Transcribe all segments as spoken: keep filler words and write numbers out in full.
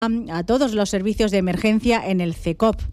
a todos los servicios de emergencia en el C E C O P.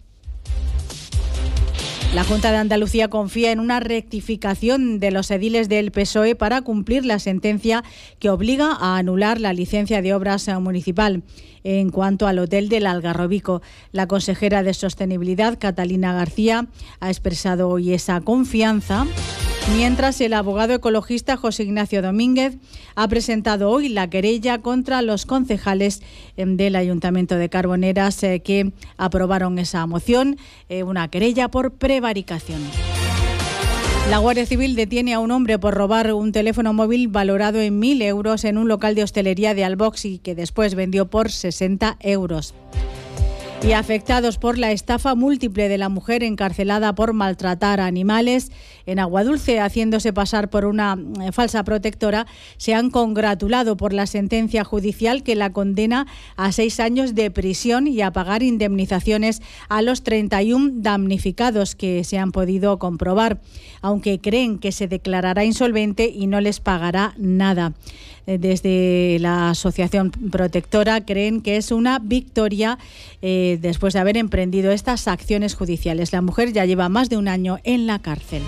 La Junta de Andalucía confía en una rectificación de los ediles del P S O E para cumplir la sentencia que obliga a anular la licencia de obras municipal. En cuanto al hotel del Algarrobico, la consejera de Sostenibilidad, Catalina García, ha expresado hoy esa confianza, mientras el abogado ecologista José Ignacio Domínguez ha presentado hoy la querella contra los concejales del Ayuntamiento de Carboneras eh, que aprobaron esa moción, eh, una querella por prevaricación. La Guardia Civil detiene a un hombre por robar un teléfono móvil valorado en mil euros en un local de hostelería de Albox y que después vendió por sesenta euros. Y afectados por la estafa múltiple de la mujer encarcelada por maltratar a animales en Aguadulce, haciéndose pasar por una falsa protectora, se han congratulado por la sentencia judicial que la condena a seis años de prisión y a pagar indemnizaciones a los treinta y uno damnificados que se han podido comprobar, aunque creen que se declarará insolvente y no les pagará nada. Desde la Asociación Protectora creen que es una victoria eh, después de haber emprendido estas acciones judiciales. La mujer ya lleva más de un año en la cárcel.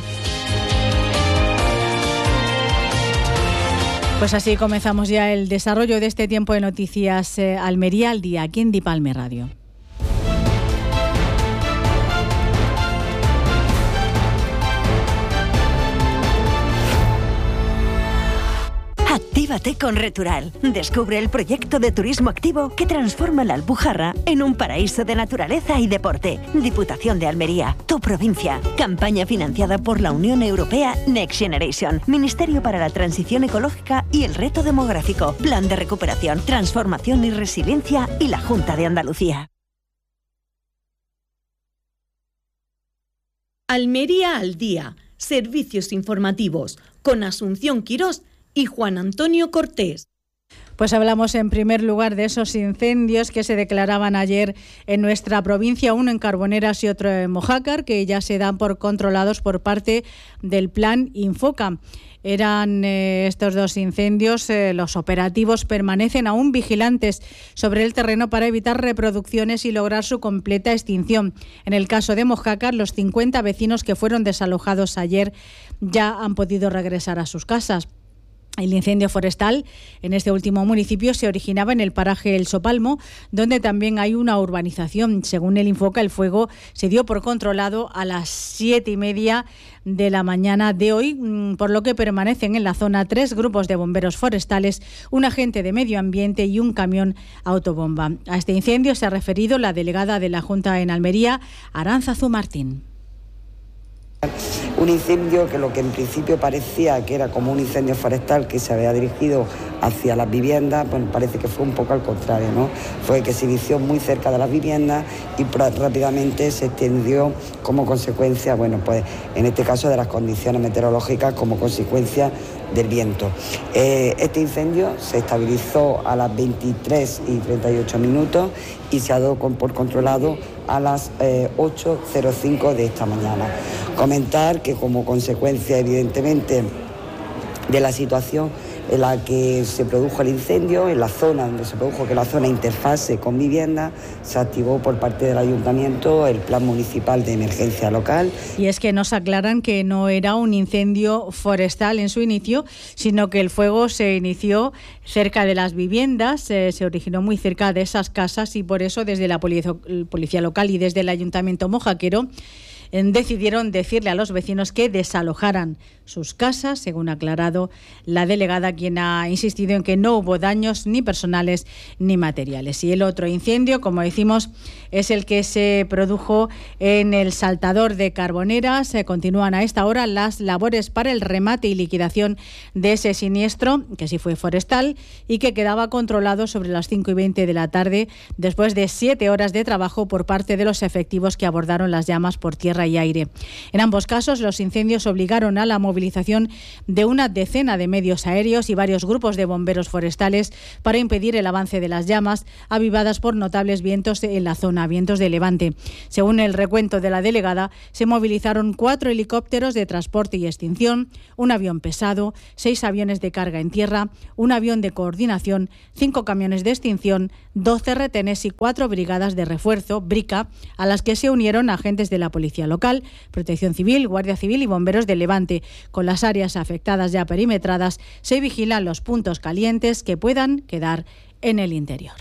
Pues así comenzamos ya el desarrollo de este tiempo de noticias eh, Almería al día, aquí en Dipalme Radio. Actívate con Retural. Descubre el proyecto de turismo activo que transforma la Alpujarra en un paraíso de naturaleza y deporte. Diputación de Almería, tu provincia. Campaña financiada por la Unión Europea Next Generation, Ministerio para la Transición Ecológica y el Reto Demográfico, Plan de Recuperación, Transformación y Resiliencia y la Junta de Andalucía. Almería al día. Servicios informativos con Asunción Quirós y Juan Antonio Cortés. Pues hablamos en primer lugar de esos incendios que se declaraban ayer en nuestra provincia, uno en Carboneras y otro en Mojácar, que ya se dan por controlados por parte del Plan Infoca. Eran eh, estos dos incendios, eh, los operativos permanecen aún vigilantes sobre el terreno para evitar reproducciones y lograr su completa extinción. En el caso de Mojácar, los cincuenta vecinos que fueron desalojados ayer ya han podido regresar a sus casas. El incendio forestal en este último municipio se originaba en el paraje El Sopalmo, donde también hay una urbanización. Según el Infoca, el fuego se dio por controlado a las siete y media de la mañana de hoy, por lo que permanecen en la zona tres grupos de bomberos forestales, un agente de medio ambiente y un camión autobomba. A este incendio se ha referido la delegada de la Junta en Almería, Aránzazu Martín. Un incendio que lo que en principio parecía que era como un incendio forestal que se había dirigido hacia las viviendas, pues parece que fue un poco al contrario, ¿no? Fue que se inició muy cerca de las viviendas y rápidamente se extendió como consecuencia, bueno, pues en este caso de las condiciones meteorológicas como consecuencia del viento. Eh, este incendio se estabilizó a las veintitrés y treinta y ocho minutos y se ha dado por controlado a las eh, ocho cero cinco de esta mañana. Comentar que como consecuencia, evidentemente, de la situación en la que se produjo el incendio, en la zona donde se produjo, que la zona interfase con vivienda, se activó por parte del Ayuntamiento el Plan Municipal de Emergencia Local. Y es que nos aclaran que no era un incendio forestal en su inicio, sino que el fuego se inició cerca de las viviendas, eh, se originó muy cerca de esas casas y por eso desde la policía, policía local y desde el Ayuntamiento mojaquero decidieron decirle a los vecinos que desalojaran sus casas, según ha aclarado la delegada, quien ha insistido en que no hubo daños ni personales ni materiales. Y el otro incendio, como decimos, es el que se produjo en el Saltador de Carboneras. Se continúan a esta hora las labores para el remate y liquidación de ese siniestro, que sí fue forestal y que quedaba controlado sobre las cinco y veinte de la tarde, después de siete horas de trabajo por parte de los efectivos que abordaron las llamas por tierra tierra y aire. En ambos casos, los incendios obligaron a la movilización de una decena de medios aéreos y varios grupos de bomberos forestales para impedir el avance de las llamas, avivadas por notables vientos en la zona, vientos de levante. Según el recuento de la delegada, se movilizaron cuatro helicópteros de transporte y extinción, un avión pesado, seis aviones de carga en tierra, un avión de coordinación, cinco camiones de extinción, doce retenes y cuatro brigadas de refuerzo, BRICA, a las que se unieron agentes de la Policía Local, Protección Civil, Guardia Civil y bomberos de Levante. Con las áreas afectadas ya perimetradas, se vigilan los puntos calientes que puedan quedar en el interior.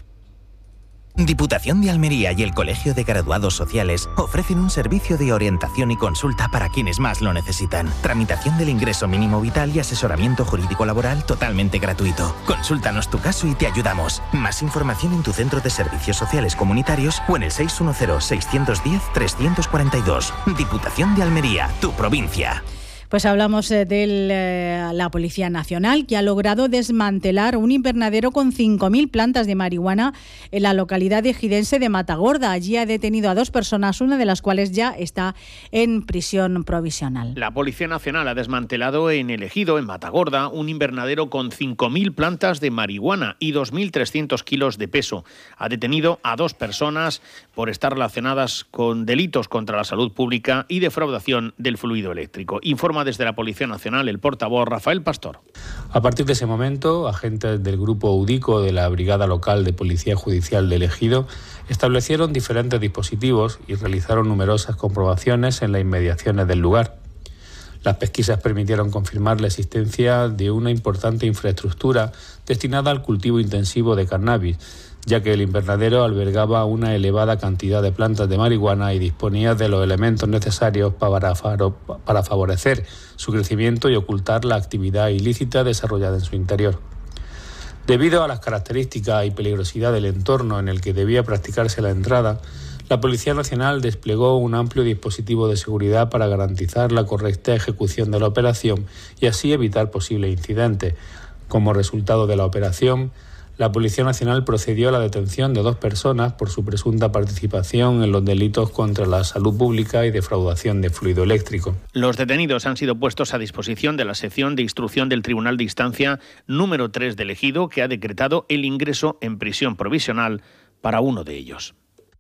Diputación de Almería y el Colegio de Graduados Sociales ofrecen un servicio de orientación y consulta para quienes más lo necesitan. Tramitación del ingreso mínimo vital y asesoramiento jurídico laboral totalmente gratuito. Consúltanos tu caso y te ayudamos. Más información en tu centro de servicios sociales comunitarios o en el seis uno cero, seis uno cero, tres cuatro dos. Diputación de Almería, tu provincia. Pues hablamos de eh, la Policía Nacional, que ha logrado desmantelar un invernadero con cinco mil plantas de marihuana en la localidad ejidense de Matagorda. Allí ha detenido a dos personas, una de las cuales ya está en prisión provisional. La Policía Nacional ha desmantelado en el ejido, en Matagorda, un invernadero con cinco mil plantas de marihuana y dos mil trescientos kilos de peso. Ha detenido a dos personas por estar relacionadas con delitos contra la salud pública y defraudación del fluido eléctrico. Informa desde la Policía Nacional el portavoz Rafael Pastor. A partir de ese momento, agentes del Grupo UDICO de la Brigada Local de Policía Judicial del Ejido establecieron diferentes dispositivos y realizaron numerosas comprobaciones en las inmediaciones del lugar. Las pesquisas permitieron confirmar la existencia de una importante infraestructura destinada al cultivo intensivo de cannabis, ya que el invernadero albergaba una elevada cantidad de plantas de marihuana y disponía de los elementos necesarios para, para favorecer su crecimiento y ocultar la actividad ilícita desarrollada en su interior. Debido a las características y peligrosidad del entorno en el que debía practicarse la entrada, la Policía Nacional desplegó un amplio dispositivo de seguridad para garantizar la correcta ejecución de la operación y así evitar posibles incidentes. Como resultado de la operación, la Policía Nacional procedió a la detención de dos personas por su presunta participación en los delitos contra la salud pública y defraudación de fluido eléctrico. Los detenidos han sido puestos a disposición de la sección de instrucción del Tribunal de Instancia número tres del Ejido, que ha decretado el ingreso en prisión provisional para uno de ellos.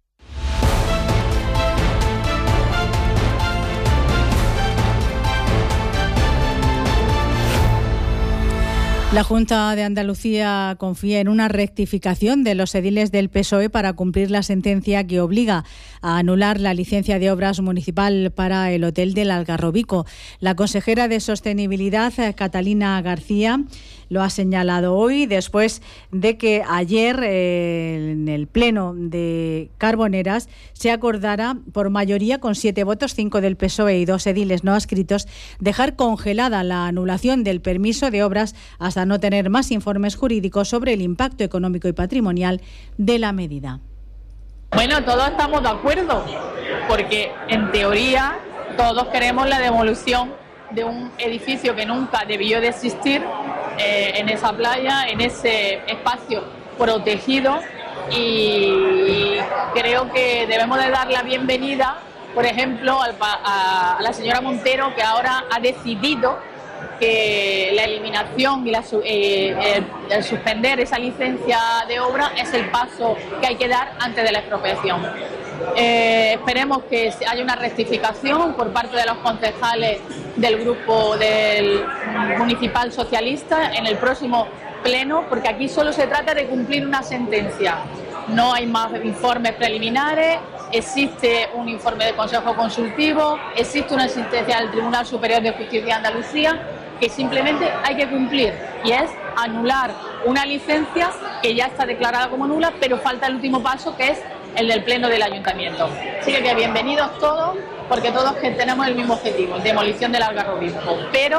La Junta de Andalucía confía en una rectificación de los ediles del P S O E para cumplir la sentencia que obliga a anular la licencia de obras municipal para el Hotel del Algarrobico. La consejera de Sostenibilidad, Catalina García, lo ha señalado hoy después de que ayer eh, en el Pleno de Carboneras se acordara por mayoría con siete votos, cinco del P S O E y dos ediles no adscritos, dejar congelada la anulación del permiso de obras hasta no tener más informes jurídicos sobre el impacto económico y patrimonial de la medida. Bueno, todos estamos de acuerdo, porque en teoría todos queremos la devolución de un edificio que nunca debió de existir eh, en esa playa, en ese espacio protegido, y creo que debemos de dar la bienvenida, por ejemplo, al, a, a la señora Montero, que ahora ha decidido que la eliminación y la, eh, el, el suspender esa licencia de obra es el paso que hay que dar antes de la expropiación. Eh, esperemos que haya una rectificación por parte de los concejales del grupo del municipal socialista en el próximo pleno, porque aquí solo se trata de cumplir una sentencia. No hay más informes preliminares, existe un informe del Consejo Consultivo, existe una sentencia del Tribunal Superior de Justicia de Andalucía que simplemente hay que cumplir, y es anular una licencia que ya está declarada como nula, pero falta el último paso, que es el del Pleno del Ayuntamiento. Así que bienvenidos todos, porque todos que tenemos el mismo objetivo, demolición del Algarrobico. Pero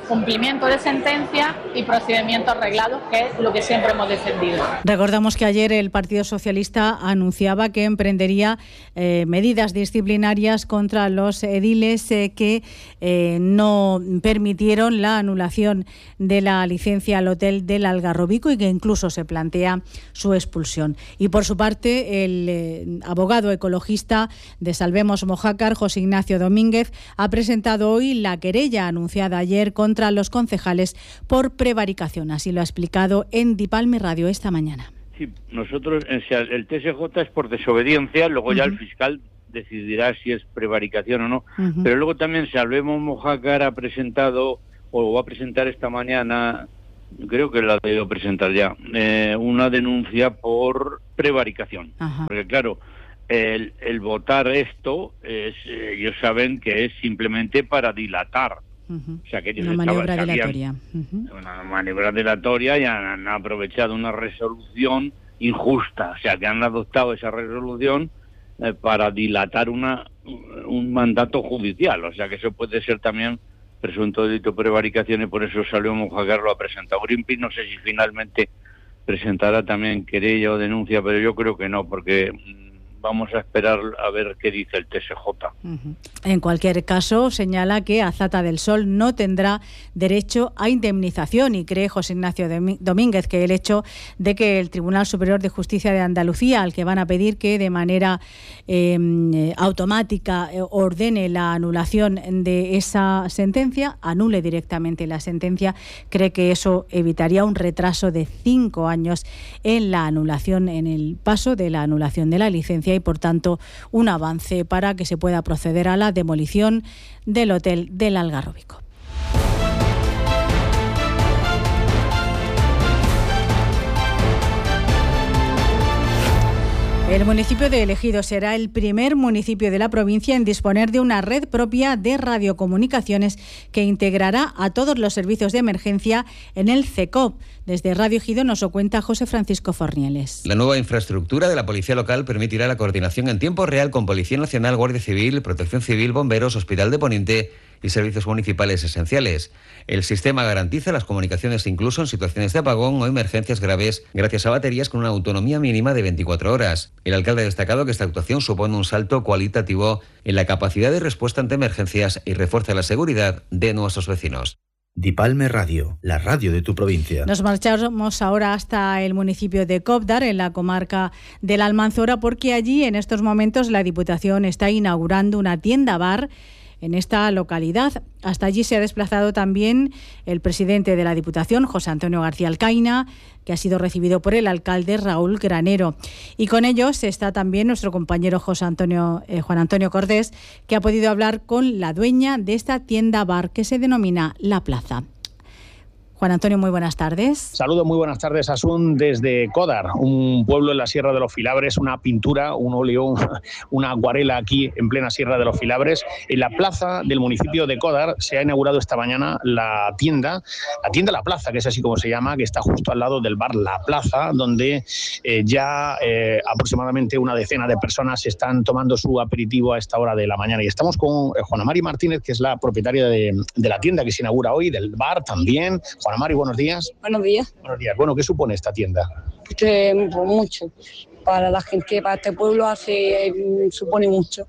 cumplimiento de sentencia y procedimientos arreglados, que es lo que siempre hemos defendido. Recordamos que ayer el Partido Socialista anunciaba que emprendería eh, medidas disciplinarias contra los ediles eh, que eh, no permitieron la anulación de la licencia al hotel del Algarrobico y que incluso se plantea su expulsión. Y por su parte, el eh, abogado ecologista de Salvemos Mojácar, José Ignacio Domínguez, ha presentado hoy la querella anunciada ayer contra los concejales por prevaricación. Así lo ha explicado en Dipalme Radio esta mañana. Sí, nosotros, el T S J es por desobediencia, luego uh-huh. ya el fiscal decidirá si es prevaricación o no, uh-huh. pero luego también Salvemos Mojácar ha presentado, o va a presentar esta mañana, creo que la ha debido presentar ya, eh, una denuncia por prevaricación. Uh-huh. Porque claro, el, el votar esto, es, eh, ellos saben que es simplemente para dilatar. Uh-huh. O sea, que ellos una estaban, maniobra sabían, dilatoria. Uh-huh. Una maniobra dilatoria y han, han aprovechado una resolución injusta. O sea, que han adoptado esa resolución eh, para dilatar una un mandato judicial. O sea, que eso puede ser también presunto delito de prevaricación y por eso salió Mojácar, lo ha presentado Greenpeace. No sé si finalmente presentará también querella o denuncia, pero yo creo que no, porque vamos a esperar a ver qué dice el T S J. Uh-huh. En cualquier caso, señala que Azata del Sol no tendrá derecho a indemnización y cree José Ignacio Domínguez que el hecho de que el Tribunal Superior de Justicia de Andalucía, al que van a pedir que de manera eh, automática ordene la anulación de esa sentencia, anule directamente la sentencia, cree que eso evitaría un retraso de cinco años en la anulación, en el paso de la anulación de la licencia y, por tanto, un avance para que se pueda proceder a la demolición del hotel del Algarrobico. El municipio de El Ejido será el primer municipio de la provincia en disponer de una red propia de radiocomunicaciones que integrará a todos los servicios de emergencia en el C E C O P. Desde Radio Ejido nos lo cuenta José Francisco Fornieles. La nueva infraestructura de la Policía Local permitirá la coordinación en tiempo real con Policía Nacional, Guardia Civil, Protección Civil, Bomberos, Hospital de Poniente y servicios municipales esenciales. El sistema garantiza las comunicaciones incluso en situaciones de apagón o emergencias graves gracias a baterías con una autonomía mínima de veinticuatro horas. El alcalde ha destacado que esta actuación supone un salto cualitativo en la capacidad de respuesta ante emergencias y refuerza la seguridad de nuestros vecinos. Dipalme Radio, la radio de tu provincia. Nos marchamos ahora hasta el municipio de Cóvdar, en la comarca de la Almanzora, porque allí en estos momentos la Diputación está inaugurando una tienda-bar en esta localidad. Hasta allí se ha desplazado también el presidente de la Diputación, José Antonio García Alcaina, que ha sido recibido por el alcalde Raúl Granero. Y con ellos está también nuestro compañero José Antonio, eh, Juan Antonio Cordés, que ha podido hablar con la dueña de esta tienda bar que se denomina La Plaza. Juan Antonio, muy buenas tardes. Saludos, muy buenas tardes, Asun, desde Códar, un pueblo en la Sierra de los Filabres, una pintura, un óleo, una acuarela aquí en plena Sierra de los Filabres. En la plaza del municipio de Códar se ha inaugurado esta mañana la tienda, la tienda La Plaza, que es así como se llama, que está justo al lado del bar La Plaza, donde eh, ya eh, aproximadamente una decena de personas están tomando su aperitivo a esta hora de la mañana. Y estamos con eh, Juana Mari Martínez, que es la propietaria de, de la tienda que se inaugura hoy, del bar también. Juana Mari, buenos días. Buenos días. Buenos días. Bueno, ¿qué supone esta tienda? Eh, pues mucho. Para la gente, para este pueblo hace eh, supone mucho.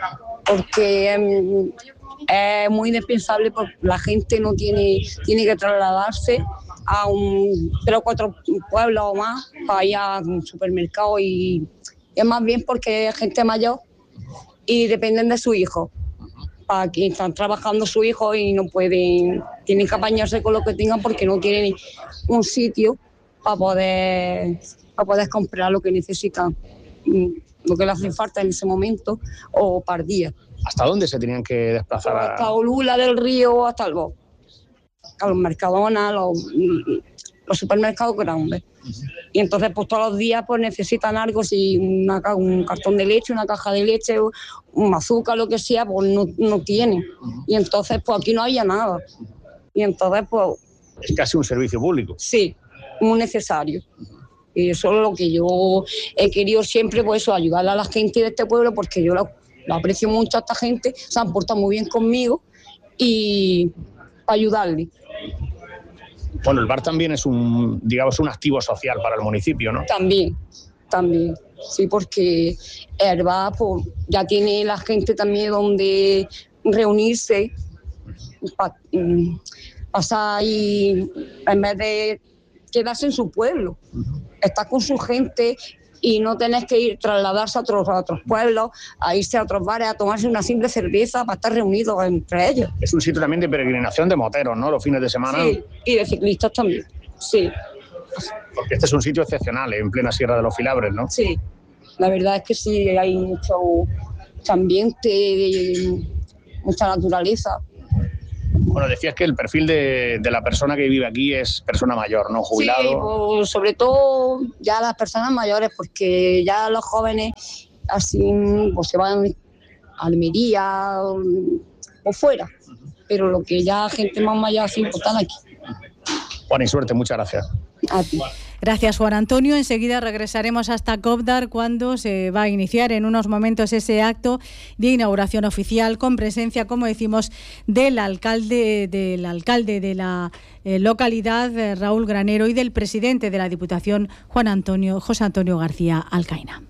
Porque eh, es muy indispensable, porque la gente no tiene, tiene que trasladarse a un tres o cuatro pueblos o más para ir a un supermercado, y es más bien porque es gente mayor y dependen de su hijo. Para que están trabajando su hijo y no pueden, tienen que apañarse con lo que tengan porque no tienen un sitio para poder, para poder comprar lo que necesitan, lo que les hace falta en ese momento o par día. ¿Hasta dónde se tenían que desplazar? A... Hasta Olula del Río, hasta el Bo, a los Mercadona, los, los supermercados grandes. Y entonces pues todos los días pues necesitan algo, si una, un cartón de leche, una caja de leche, un azúcar, lo que sea, pues no, no tienen. Y entonces pues aquí no había nada. Y entonces pues... Es casi un servicio público. Sí, muy necesario. Y eso es lo que yo he querido siempre, pues eso, ayudar a la gente de este pueblo, porque yo lo, lo aprecio mucho a esta gente, se han portado muy bien conmigo y... ayudarle. Bueno, el bar también es un, digamos, un activo social para el municipio, ¿no? También, también, sí, porque el bar pues, ya tiene la gente también donde reunirse, pa, pasar y en vez de quedarse en su pueblo, estar con su gente y no tenés que ir trasladarse a otros, a otros pueblos, a irse a otros bares, a tomarse una simple cerveza para estar reunidos entre ellos. Es un sitio también de peregrinación de moteros, ¿no? Los fines de semana. Sí, y de ciclistas también, sí. Porque este es un sitio excepcional, en plena Sierra de los Filabres, ¿no? Sí, la verdad es que sí, hay mucho, mucho ambiente, mucha naturaleza. Bueno, decías que el perfil de, de la persona que vive aquí es persona mayor, ¿no? Jubilado. Sí, pues, sobre todo ya las personas mayores, porque ya los jóvenes así pues, se van a Almería o, o fuera, pero lo que ya gente más mayor así pues, están aquí. Buena y suerte, muchas gracias. A ti. Gracias, Juan Antonio. Enseguida regresaremos hasta Cóvdar cuando se va a iniciar en unos momentos ese acto de inauguración oficial con presencia, como decimos, del alcalde, del alcalde de la eh, localidad, eh, Raúl Granero, y del presidente de la Diputación, Juan Antonio, José Antonio García Alcaina.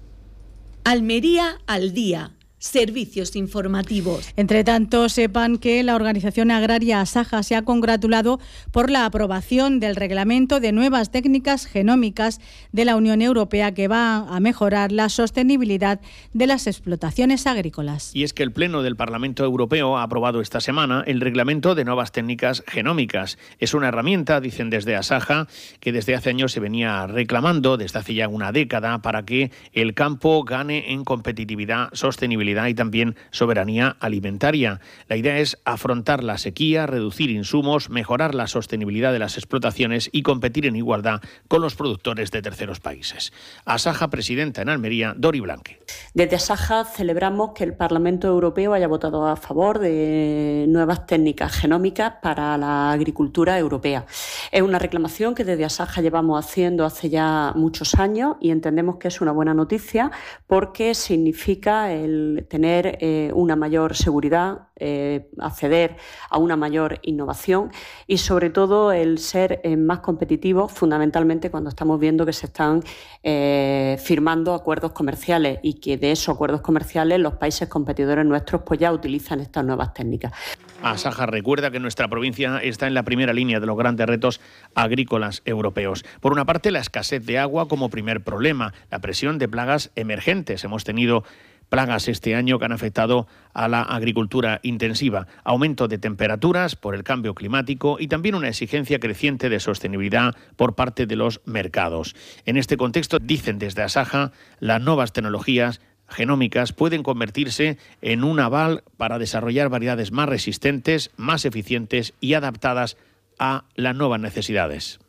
Almería al día. Servicios informativos. Entre tanto, sepan que la organización agraria Asaja se ha congratulado por la aprobación del reglamento de nuevas técnicas genómicas de la Unión Europea que va a mejorar la sostenibilidad de las explotaciones agrícolas. Y es que el Pleno del Parlamento Europeo ha aprobado esta semana el reglamento de nuevas técnicas genómicas. Es una herramienta, dicen desde Asaja, que desde hace años se venía reclamando, desde hace ya una década, para que el campo gane en competitividad, sostenibilidad y también soberanía alimentaria. La idea es afrontar la sequía, reducir insumos, mejorar la sostenibilidad de las explotaciones y competir en igualdad con los productores de terceros países. Asaja, presidenta en Almería, Dori Blanque. Desde Asaja celebramos que el Parlamento Europeo haya votado a favor de nuevas técnicas genómicas para la agricultura europea. Es una reclamación que desde Asaja llevamos haciendo hace ya muchos años y entendemos que es una buena noticia porque significa el tener eh, una mayor seguridad, eh, acceder a una mayor innovación y sobre todo el ser eh, más competitivos, fundamentalmente cuando estamos viendo que se están eh, firmando acuerdos comerciales y que de esos acuerdos comerciales los países competidores nuestros pues ya utilizan estas nuevas técnicas. Asaja recuerda que nuestra provincia está en la primera línea de los grandes retos agrícolas europeos. Por una parte, la escasez de agua como primer problema, la presión de plagas emergentes. Hemos tenido plagas este año que han afectado a la agricultura intensiva, aumento de temperaturas por el cambio climático y también una exigencia creciente de sostenibilidad por parte de los mercados. En este contexto, dicen desde Asaja, las nuevas tecnologías genómicas pueden convertirse en un aval para desarrollar variedades más resistentes, más eficientes y adaptadas a las nuevas necesidades.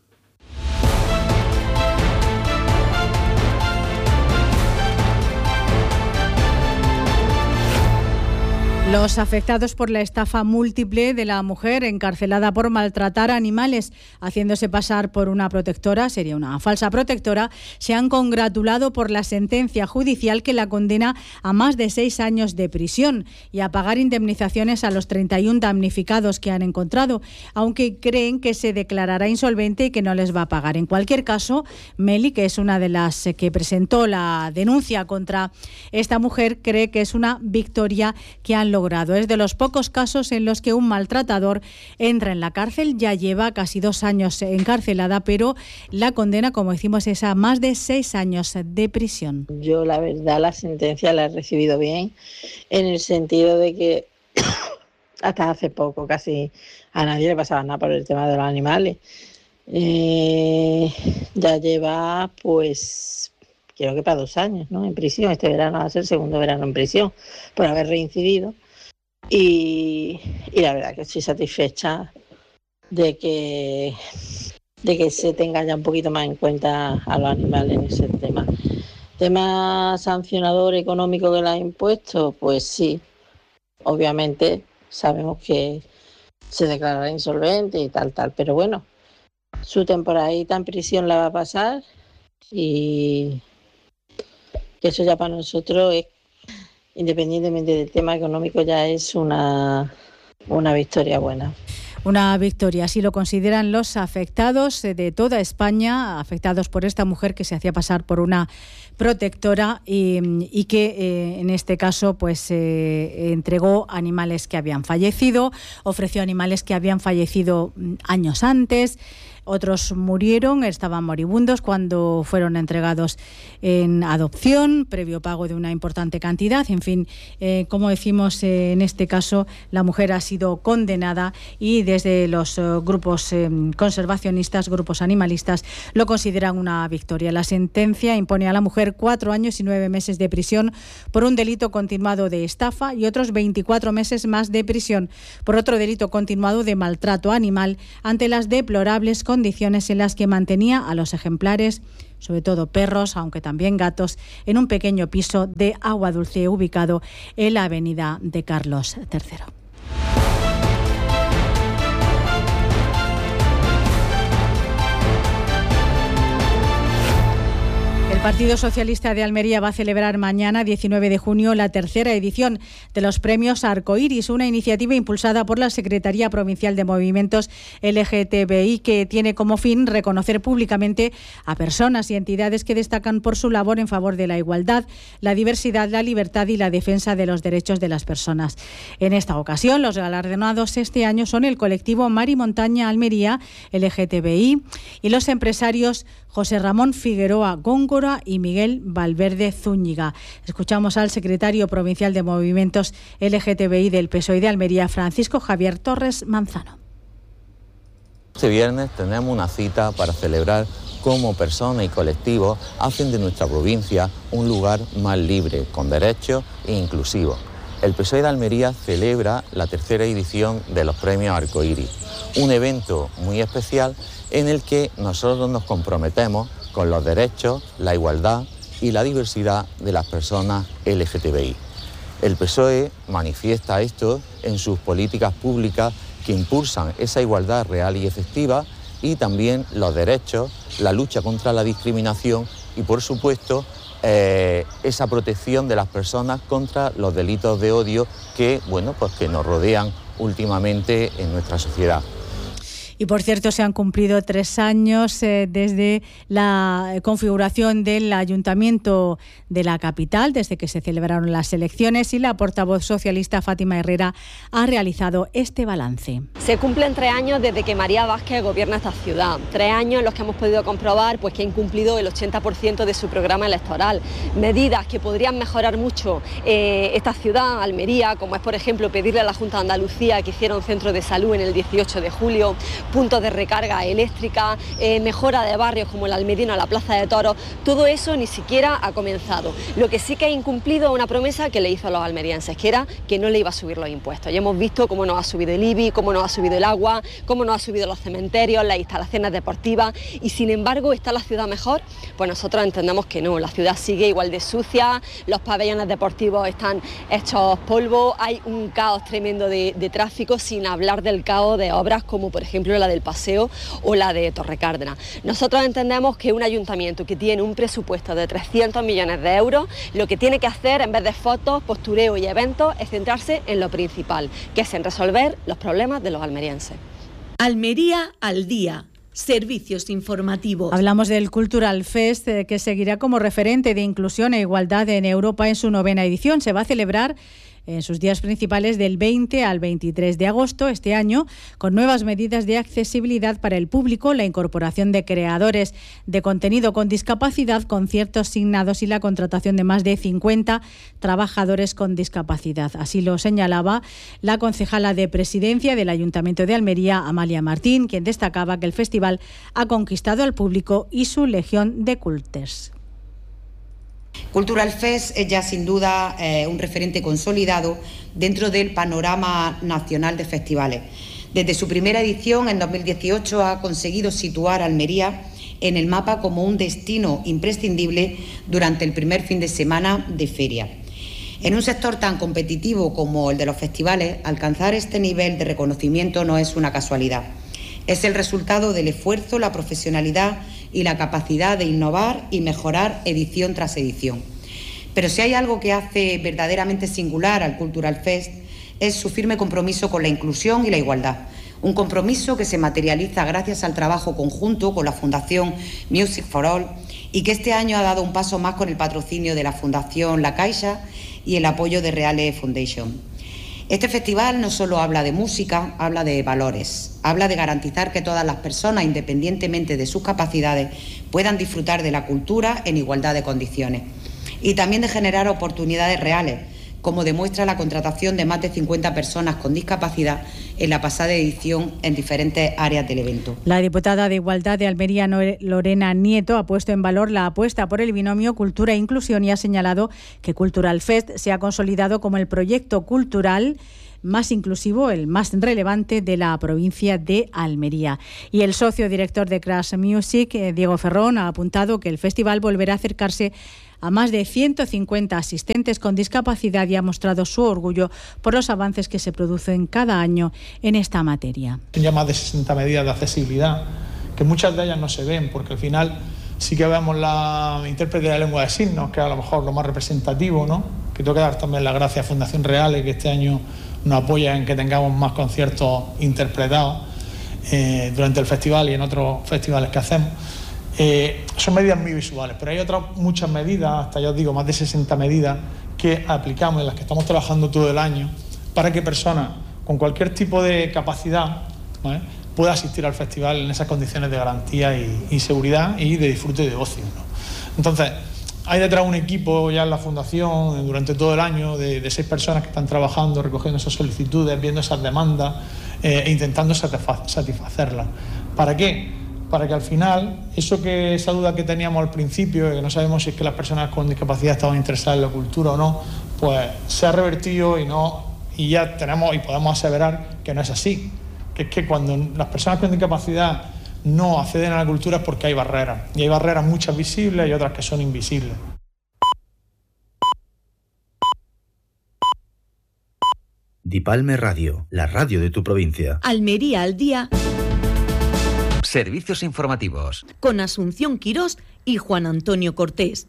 Los afectados por la estafa múltiple de la mujer encarcelada por maltratar animales, haciéndose pasar por una protectora, sería una falsa protectora, se han congratulado por la sentencia judicial que la condena a más de seis años de prisión y a pagar indemnizaciones a los treinta y uno damnificados que han encontrado, aunque creen que se declarará insolvente y que no les va a pagar. En cualquier caso, Meli, que es una de las que presentó la denuncia contra esta mujer, cree que es una victoria que han logrado. Es de los pocos casos en los que un maltratador entra en la cárcel. Ya lleva casi dos años encarcelada, pero la condena, como decimos, es a más de seis años de prisión. Yo, la verdad, la sentencia la he recibido bien, en el sentido de que hasta hace poco casi a nadie le pasaba nada por el tema de los animales. Eh, ya lleva, pues, creo que para dos años, ¿no?, en prisión. Este verano va a ser el segundo verano en prisión por haber reincidido. Y, y la verdad que estoy satisfecha de que de que se tenga ya un poquito más en cuenta a los animales en ese tema. Tema sancionador económico que le ha impuesto, pues sí, obviamente sabemos que se declarará insolvente y tal, tal, pero bueno, su temporadita en prisión la va a pasar y que eso ya para nosotros es, independientemente del tema económico, ya es una, una victoria buena. Una victoria, así lo consideran los afectados de toda España, afectados por esta mujer que se hacía pasar por una protectora y, y que eh, en este caso pues eh, entregó animales que habían fallecido, ofreció animales que habían fallecido años antes. Otros murieron, estaban moribundos cuando fueron entregados en adopción, previo pago de una importante cantidad. En fin, eh, como decimos, eh, en este caso la mujer ha sido condenada y desde los eh, grupos eh, conservacionistas, grupos animalistas, lo consideran una victoria. La sentencia impone a la mujer cuatro años y nueve meses de prisión por un delito continuado de estafa y otros veinticuatro meses más de prisión por otro delito continuado de maltrato animal ante las deplorables condiciones condiciones en las que mantenía a los ejemplares, sobre todo perros, aunque también gatos, en un pequeño piso de Agua Dulce ubicado en la avenida de Carlos tercero. El Partido Socialista de Almería va a celebrar mañana, diecinueve de junio, la tercera edición de los premios Arcoiris, una iniciativa impulsada por la Secretaría Provincial de Movimientos L G T B I que tiene como fin reconocer públicamente a personas y entidades que destacan por su labor en favor de la igualdad, la diversidad, la libertad y la defensa de los derechos de las personas. En esta ocasión, los galardonados este año son el colectivo Mar y Montaña Almería L G T B I y los empresarios José Ramón Figueroa Góngora y Miguel Valverde Zúñiga. Escuchamos al secretario provincial de Movimientos L G T B I del P S O E de Almería, Francisco Javier Torres Manzano. Este viernes tenemos una cita para celebrar cómo personas y colectivos hacen de nuestra provincia un lugar más libre, con derechos e inclusivo. El P S O E de Almería celebra la tercera edición de los premios Arcoiris, un evento muy especial en el que nosotros nos comprometemos con los derechos, la igualdad y la diversidad de las personas L G T B I. El P S O E manifiesta esto en sus políticas públicas que impulsan esa igualdad real y efectiva y también los derechos, la lucha contra la discriminación y, por supuesto, eh, esa protección de las personas contra los delitos de odio que, bueno, pues que nos rodean últimamente en nuestra sociedad. Y por cierto, se han cumplido tres años eh, desde la configuración del Ayuntamiento de la capital, desde que se celebraron las elecciones, y la portavoz socialista Fátima Herrera ha realizado este balance. Se cumplen tres años desde que María Vázquez gobierna esta ciudad. Tres años en los que hemos podido comprobar pues, que ha incumplido el ochenta por ciento de su programa electoral. Medidas que podrían mejorar mucho eh, esta ciudad, Almería, como es por ejemplo pedirle a la Junta de Andalucía que hiciera un centro de salud en el dieciocho de julio, puntos de recarga eléctrica, eh, mejora de barrios como el Almedino, la Plaza de Toros, todo eso ni siquiera ha comenzado. Lo que sí que ha incumplido una promesa que le hizo a los almerienses, que era que no le iba a subir los impuestos. Ya hemos visto cómo nos ha subido el I B I, cómo nos ha subido el agua, cómo nos ha subido los cementerios, las instalaciones deportivas, y sin embargo, ¿está la ciudad mejor? Pues nosotros entendemos que no, la ciudad sigue igual de sucia, los pabellones deportivos están hechos polvo, hay un caos tremendo de, de tráfico, sin hablar del caos de obras como por ejemplo la del Paseo o la de Torrecárdenas. Nosotros entendemos que un ayuntamiento que tiene un presupuesto de trescientos millones de euros, lo que tiene que hacer en vez de fotos, postureo y eventos es centrarse en lo principal, que es en resolver los problemas de los almerienses. Almería al día. Servicios informativos. Hablamos del Cultural Fest, eh, que seguirá como referente de inclusión e igualdad en Europa en su novena edición. Se va a celebrar en sus días principales del veinte al veintitrés de agosto este año, con nuevas medidas de accesibilidad para el público, la incorporación de creadores de contenido con discapacidad, conciertos signados y la contratación de más de cincuenta trabajadores con discapacidad. Así lo señalaba la concejala de Presidencia del Ayuntamiento de Almería, Amalia Martín, quien destacaba que el festival ha conquistado al público y su legión de culters. Cultural Fest es ya sin duda eh, un referente consolidado dentro del panorama nacional de festivales. Desde su primera edición en dos mil dieciocho ha conseguido situar a Almería en el mapa como un destino imprescindible durante el primer fin de semana de feria. En un sector tan competitivo como el de los festivales, alcanzar este nivel de reconocimiento no es una casualidad. Es el resultado del esfuerzo, la profesionalidad y la capacidad de innovar y mejorar edición tras edición. Pero si hay algo que hace verdaderamente singular al Cultural Fest es su firme compromiso con la inclusión y la igualdad. Un compromiso que se materializa gracias al trabajo conjunto con la Fundación Music for All y que este año ha dado un paso más con el patrocinio de la Fundación La Caixa y el apoyo de Reale Foundation. Este festival no solo habla de música, habla de valores, habla de garantizar que todas las personas, independientemente de sus capacidades, puedan disfrutar de la cultura en igualdad de condiciones y también de generar oportunidades reales, como demuestra la contratación de más de cincuenta personas con discapacidad en la pasada edición en diferentes áreas del evento. La diputada de Igualdad de Almería, Lorena Nieto, ha puesto en valor la apuesta por el binomio cultura e inclusión y ha señalado que Cultural Fest se ha consolidado como el proyecto cultural más inclusivo, el más relevante de la provincia de Almería. Y el socio director de Crash Music, Diego Ferrón, ha apuntado que el festival volverá a acercarse a más de ciento cincuenta asistentes con discapacidad y ha mostrado su orgullo por los avances que se producen cada año en esta materia. Son ya más de sesenta medidas de accesibilidad, que muchas de ellas no se ven, porque al final sí que vemos la intérprete de lengua de signos, que es a lo mejor lo más representativo, ¿no? Que tengo que dar también las gracias a Fundación Reale, que este año nos apoya en que tengamos más conciertos interpretados eh, durante el festival y en otros festivales que hacemos. Eh, son medidas muy visuales, pero hay otras muchas medidas, hasta ya os digo, más de sesenta medidas que aplicamos, en las que estamos trabajando todo el año, para que personas con cualquier tipo de capacidad, ¿vale?, pueda asistir al festival en esas condiciones de garantía y, y seguridad y de disfrute y de ocio, ¿no? Entonces, hay detrás un equipo ya en la Fundación durante todo el año de, de seis personas que están trabajando, recogiendo esas solicitudes, viendo esas demandas eh, e intentando satisfacerlas. ¿Para qué? Para que al final, eso que esa duda que teníamos al principio, que no sabemos si es que las personas con discapacidad estaban interesadas en la cultura o no, pues se ha revertido y, no, y ya tenemos y podemos aseverar que no es así. Que es que cuando las personas con discapacidad no acceden a la cultura es porque hay barreras. Y hay barreras muchas visibles y otras que son invisibles. Dipalme Radio, la radio de tu provincia. Almería al día. Servicios informativos. Con Asunción Quirós y Juan Antonio Cortés.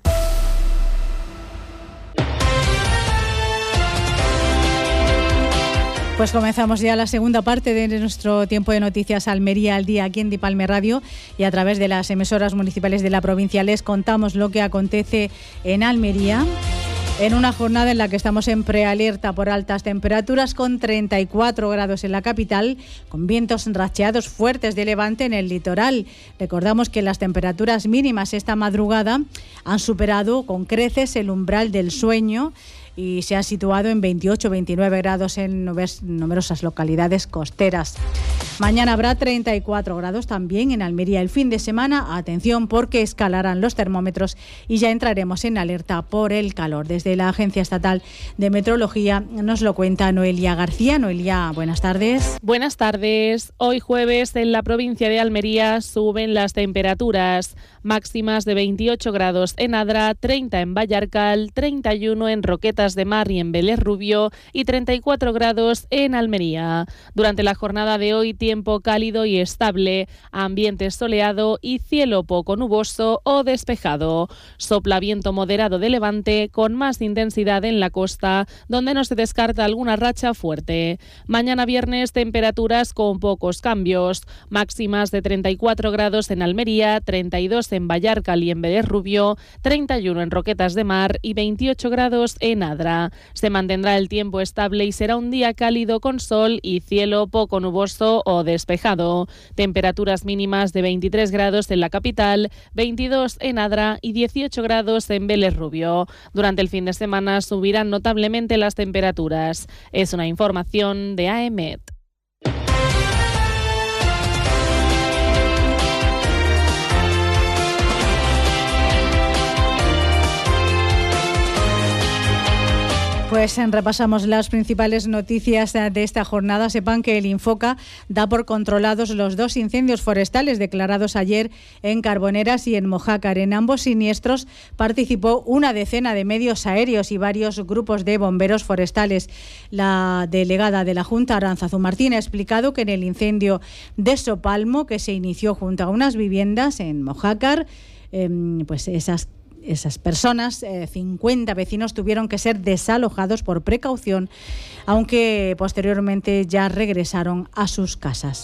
Pues comenzamos ya la segunda parte de nuestro tiempo de noticias Almería al día aquí en Dipalme Radio y a través de las emisoras municipales de la provincia les contamos lo que acontece en Almería. En una jornada en la que estamos en prealerta por altas temperaturas con treinta y cuatro grados en la capital, con vientos racheados fuertes de levante en el litoral. Recordamos que las temperaturas mínimas esta madrugada han superado con creces el umbral del sueño y se ha situado en veintiocho a veintinueve grados en numerosas localidades costeras. Mañana habrá treinta y cuatro grados también en Almería. El fin de semana, atención porque escalarán los termómetros y ya entraremos en alerta por el calor. Desde la Agencia Estatal de Meteorología nos lo cuenta Noelia García. Noelia, buenas tardes. Buenas tardes. Hoy jueves en la provincia de Almería suben las temperaturas máximas de veintiocho grados en Adra, treinta en Vallarcal, treinta y uno en Roquetas de Mar y en Vélez Rubio y treinta y cuatro grados en Almería. Durante la jornada de hoy, tiempo cálido y estable, ambiente soleado y cielo poco nuboso o despejado. Sopla viento moderado de levante con más intensidad en la costa, donde no se descarta alguna racha fuerte. Mañana viernes, temperaturas con pocos cambios, máximas de treinta y cuatro grados en Almería, treinta y dos en Vallarcal y en Vélez Rubio, treinta y uno en Roquetas de Mar y veintiocho grados en Adra. Se mantendrá el tiempo estable y será un día cálido con sol y cielo poco nuboso o despejado. Temperaturas mínimas de veintitrés grados en la capital, veintidós en Adra y dieciocho grados en Vélez Rubio. Durante el fin de semana subirán notablemente las temperaturas. Es una información de A E M E T. Pues repasamos las principales noticias de esta jornada. Sepan que el Infoca da por controlados los dos incendios forestales declarados ayer en Carboneras y en Mojácar. En ambos siniestros participó una decena de medios aéreos y varios grupos de bomberos forestales. La delegada de la Junta, Arantzazu Martín, ha explicado que en el incendio de Sopalmo, que se inició junto a unas viviendas en Mojácar, eh, pues esas esas personas, eh, cincuenta vecinos, tuvieron que ser desalojados por precaución, aunque posteriormente ya regresaron a sus casas.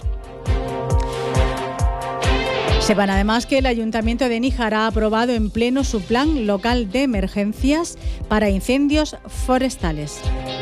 Sepan además que el Ayuntamiento de Níjar ha aprobado en pleno su plan local de emergencias para incendios forestales.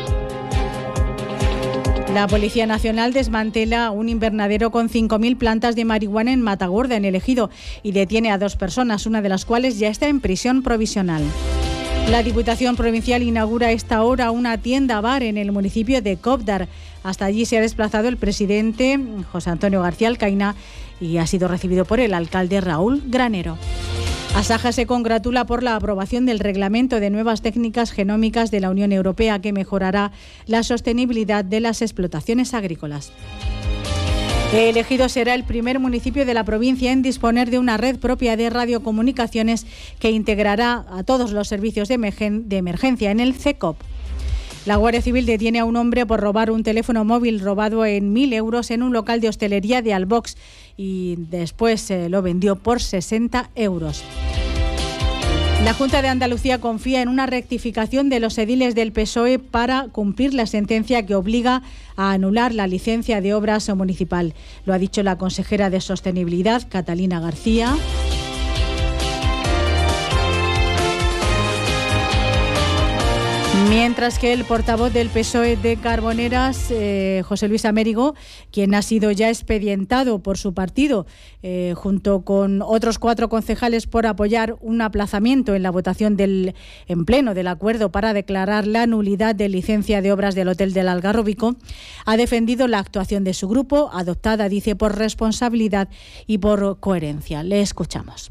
La Policía Nacional desmantela un invernadero con cinco mil plantas de marihuana en Matagorda, en el Ejido, y detiene a dos personas, una de las cuales ya está en prisión provisional. La Diputación Provincial inaugura a esta hora una tienda-bar en el municipio de Cóvdar. Hasta allí se ha desplazado el presidente José Antonio García Alcaina y ha sido recibido por el alcalde Raúl Granero. Asaja se congratula por la aprobación del reglamento de nuevas técnicas genómicas de la Unión Europea que mejorará la sostenibilidad de las explotaciones agrícolas. El Ejido será el primer municipio de la provincia en disponer de una red propia de radiocomunicaciones que integrará a todos los servicios de emergencia en el C E C O P. La Guardia Civil detiene a un hombre por robar un teléfono móvil robado en mil euros en un local de hostelería de Albox y después eh, lo vendió por sesenta euros. La Junta de Andalucía confía en una rectificación de los ediles del P S O E para cumplir la sentencia que obliga a anular la licencia de obras municipal. Lo ha dicho la consejera de Sostenibilidad, Catalina García. Mientras que el portavoz del P S O E de Carboneras, eh, José Luis Amérigo, quien ha sido ya expedientado por su partido, eh, junto con otros cuatro concejales por apoyar un aplazamiento en la votación del en pleno del acuerdo para declarar la nulidad de licencia de obras del Hotel del Algarrobico, ha defendido la actuación de su grupo, adoptada, dice, por responsabilidad y por coherencia. Le escuchamos.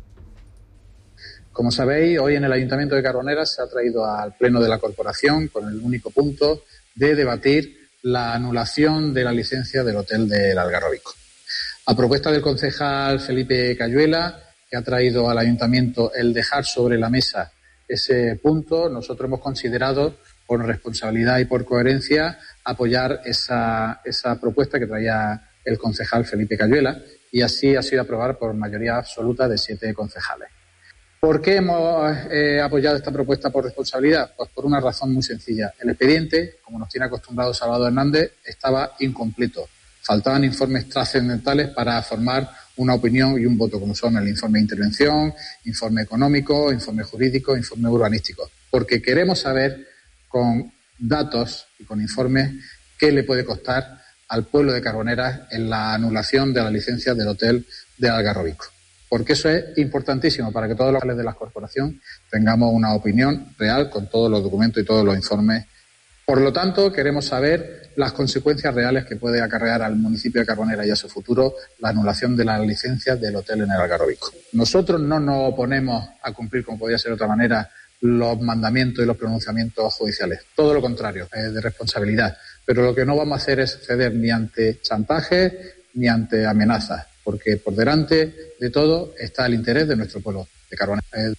Como sabéis, hoy en el Ayuntamiento de Carboneras se ha traído al Pleno de la Corporación con el único punto de debatir la anulación de la licencia del Hotel del Algarrobico. A propuesta del concejal Felipe Cayuela, que ha traído al Ayuntamiento el dejar sobre la mesa ese punto, nosotros hemos considerado, por responsabilidad y por coherencia, apoyar esa, esa propuesta que traía el concejal Felipe Cayuela, y así ha sido aprobada por mayoría absoluta de siete concejales. ¿Por qué hemos eh, apoyado esta propuesta por responsabilidad? Pues por una razón muy sencilla. El expediente, como nos tiene acostumbrado Salvador Hernández, estaba incompleto. Faltaban informes trascendentales para formar una opinión y un voto, como son el informe de intervención, informe económico, informe jurídico, informe urbanístico. Porque queremos saber con datos y con informes qué le puede costar al pueblo de Carboneras en la anulación de la licencia del Hotel de Algarrobico. Porque eso es importantísimo para que todos los locales de la corporación tengamos una opinión real con todos los documentos y todos los informes. Por lo tanto, queremos saber las consecuencias reales que puede acarrear al municipio de Carboneras y a su futuro la anulación de las licencias del hotel en el Algarrobico. Nosotros no nos oponemos a cumplir, como podía ser de otra manera, los mandamientos y los pronunciamientos judiciales. Todo lo contrario, es de responsabilidad. Pero lo que no vamos a hacer es ceder ni ante chantaje ni ante amenazas, porque por delante de todo está el interés de nuestro pueblo de Carboneras.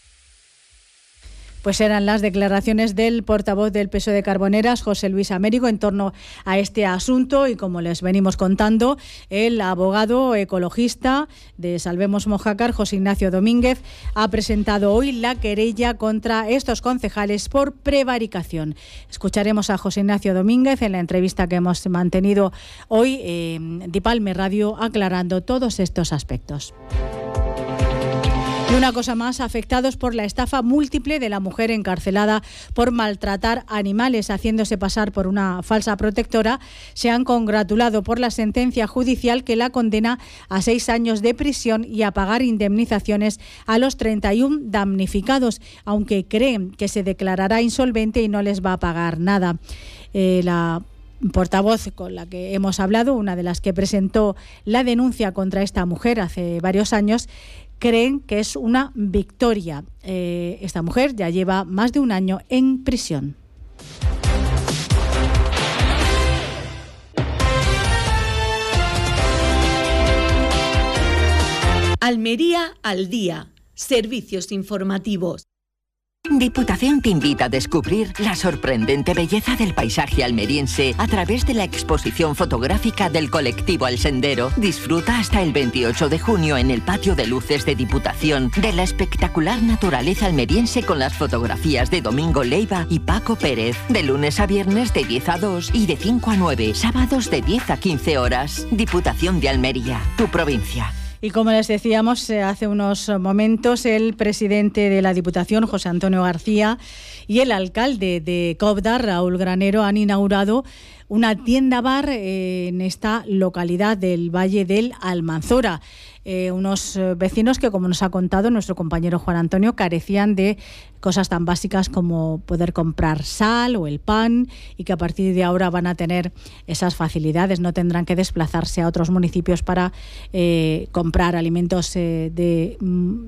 Pues eran las declaraciones del portavoz del P S O E de Carboneras, José Luis Amérigo, en torno a este asunto, y como les venimos contando, el abogado ecologista de Salvemos Mojácar, José Ignacio Domínguez, ha presentado hoy la querella contra estos concejales por prevaricación. Escucharemos a José Ignacio Domínguez en la entrevista que hemos mantenido hoy en eh, Dipalme Radio, aclarando todos estos aspectos. Y una cosa más, afectados por la estafa múltiple de la mujer encarcelada por maltratar animales haciéndose pasar por una falsa protectora, se han congratulado por la sentencia judicial que la condena a seis años de prisión y a pagar indemnizaciones a los treinta y uno damnificados, aunque creen que se declarará insolvente y no les va a pagar nada. Eh, la portavoz con la que hemos hablado, una de las que presentó la denuncia contra esta mujer hace varios años, creen que es una victoria. Eh, esta mujer ya lleva más de un año en prisión. Almería al día. Servicios informativos. Diputación te invita a descubrir la sorprendente belleza del paisaje almeriense a través de la exposición fotográfica del colectivo El Sendero. Disfruta hasta el veintiocho de junio en el patio de luces de Diputación de la espectacular naturaleza almeriense con las fotografías de Domingo Leiva y Paco Pérez. De lunes a viernes de diez a dos y de cinco a nueve, sábados de diez a quince horas. Diputación de Almería, tu provincia. Y como les decíamos hace unos momentos, el presidente de la Diputación, José Antonio García, y el alcalde de Cóvdar, Raúl Granero, han inaugurado una tienda-bar en esta localidad del Valle del Almanzora. Eh, unos vecinos que, como nos ha contado nuestro compañero Juan Antonio, carecían de cosas tan básicas como poder comprar sal o el pan, y que a partir de ahora van a tener esas facilidades, no tendrán que desplazarse a otros municipios para eh, comprar alimentos eh, de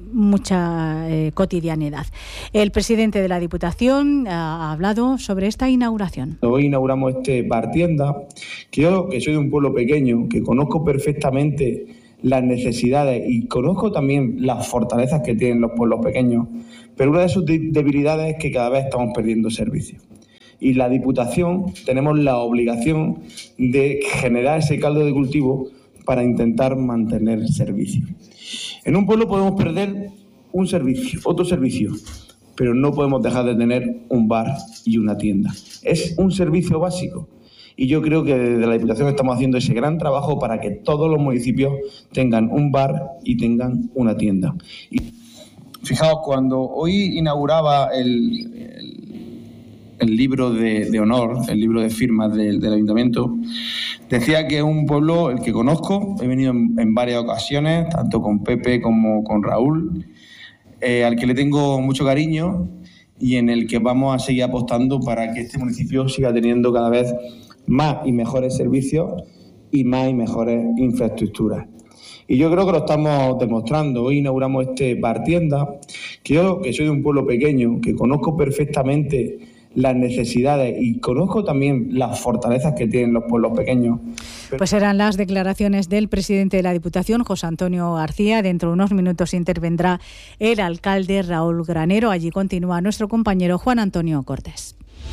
mucha eh, cotidianidad. El presidente de la Diputación ha hablado sobre esta inauguración. Hoy inauguramos este bar tienda, que yo, que soy de un pueblo pequeño, que conozco perfectamente las necesidades y conozco también las fortalezas que tienen los pueblos pequeños, pero una de sus debilidades es que cada vez estamos perdiendo servicios. Y la Diputación tenemos la obligación de generar ese caldo de cultivo para intentar mantener servicios. En un pueblo podemos perder un servicio, otro servicio, pero no podemos dejar de tener un bar y una tienda. Es un servicio básico. Y yo creo que desde la Diputación estamos haciendo ese gran trabajo para que todos los municipios tengan un bar y tengan una tienda. Y fijaos, cuando hoy inauguraba el, el, el libro de, de honor, el libro de firmas del, del Ayuntamiento, decía que es un pueblo el que conozco, he venido en, en varias ocasiones, tanto con Pepe como con Raúl, eh, al que le tengo mucho cariño y en el que vamos a seguir apostando para que este municipio siga teniendo cada vez más y mejores servicios y más y mejores infraestructuras. Y yo creo que lo estamos demostrando. Hoy inauguramos este bar tienda, que yo, que soy de un pueblo pequeño, que conozco perfectamente las necesidades y conozco también las fortalezas que tienen los pueblos pequeños. Pues eran las declaraciones del presidente de la Diputación, José Antonio García. Dentro de unos minutos intervendrá el alcalde Raúl Granero. Allí continúa nuestro compañero Juan Antonio Cortés.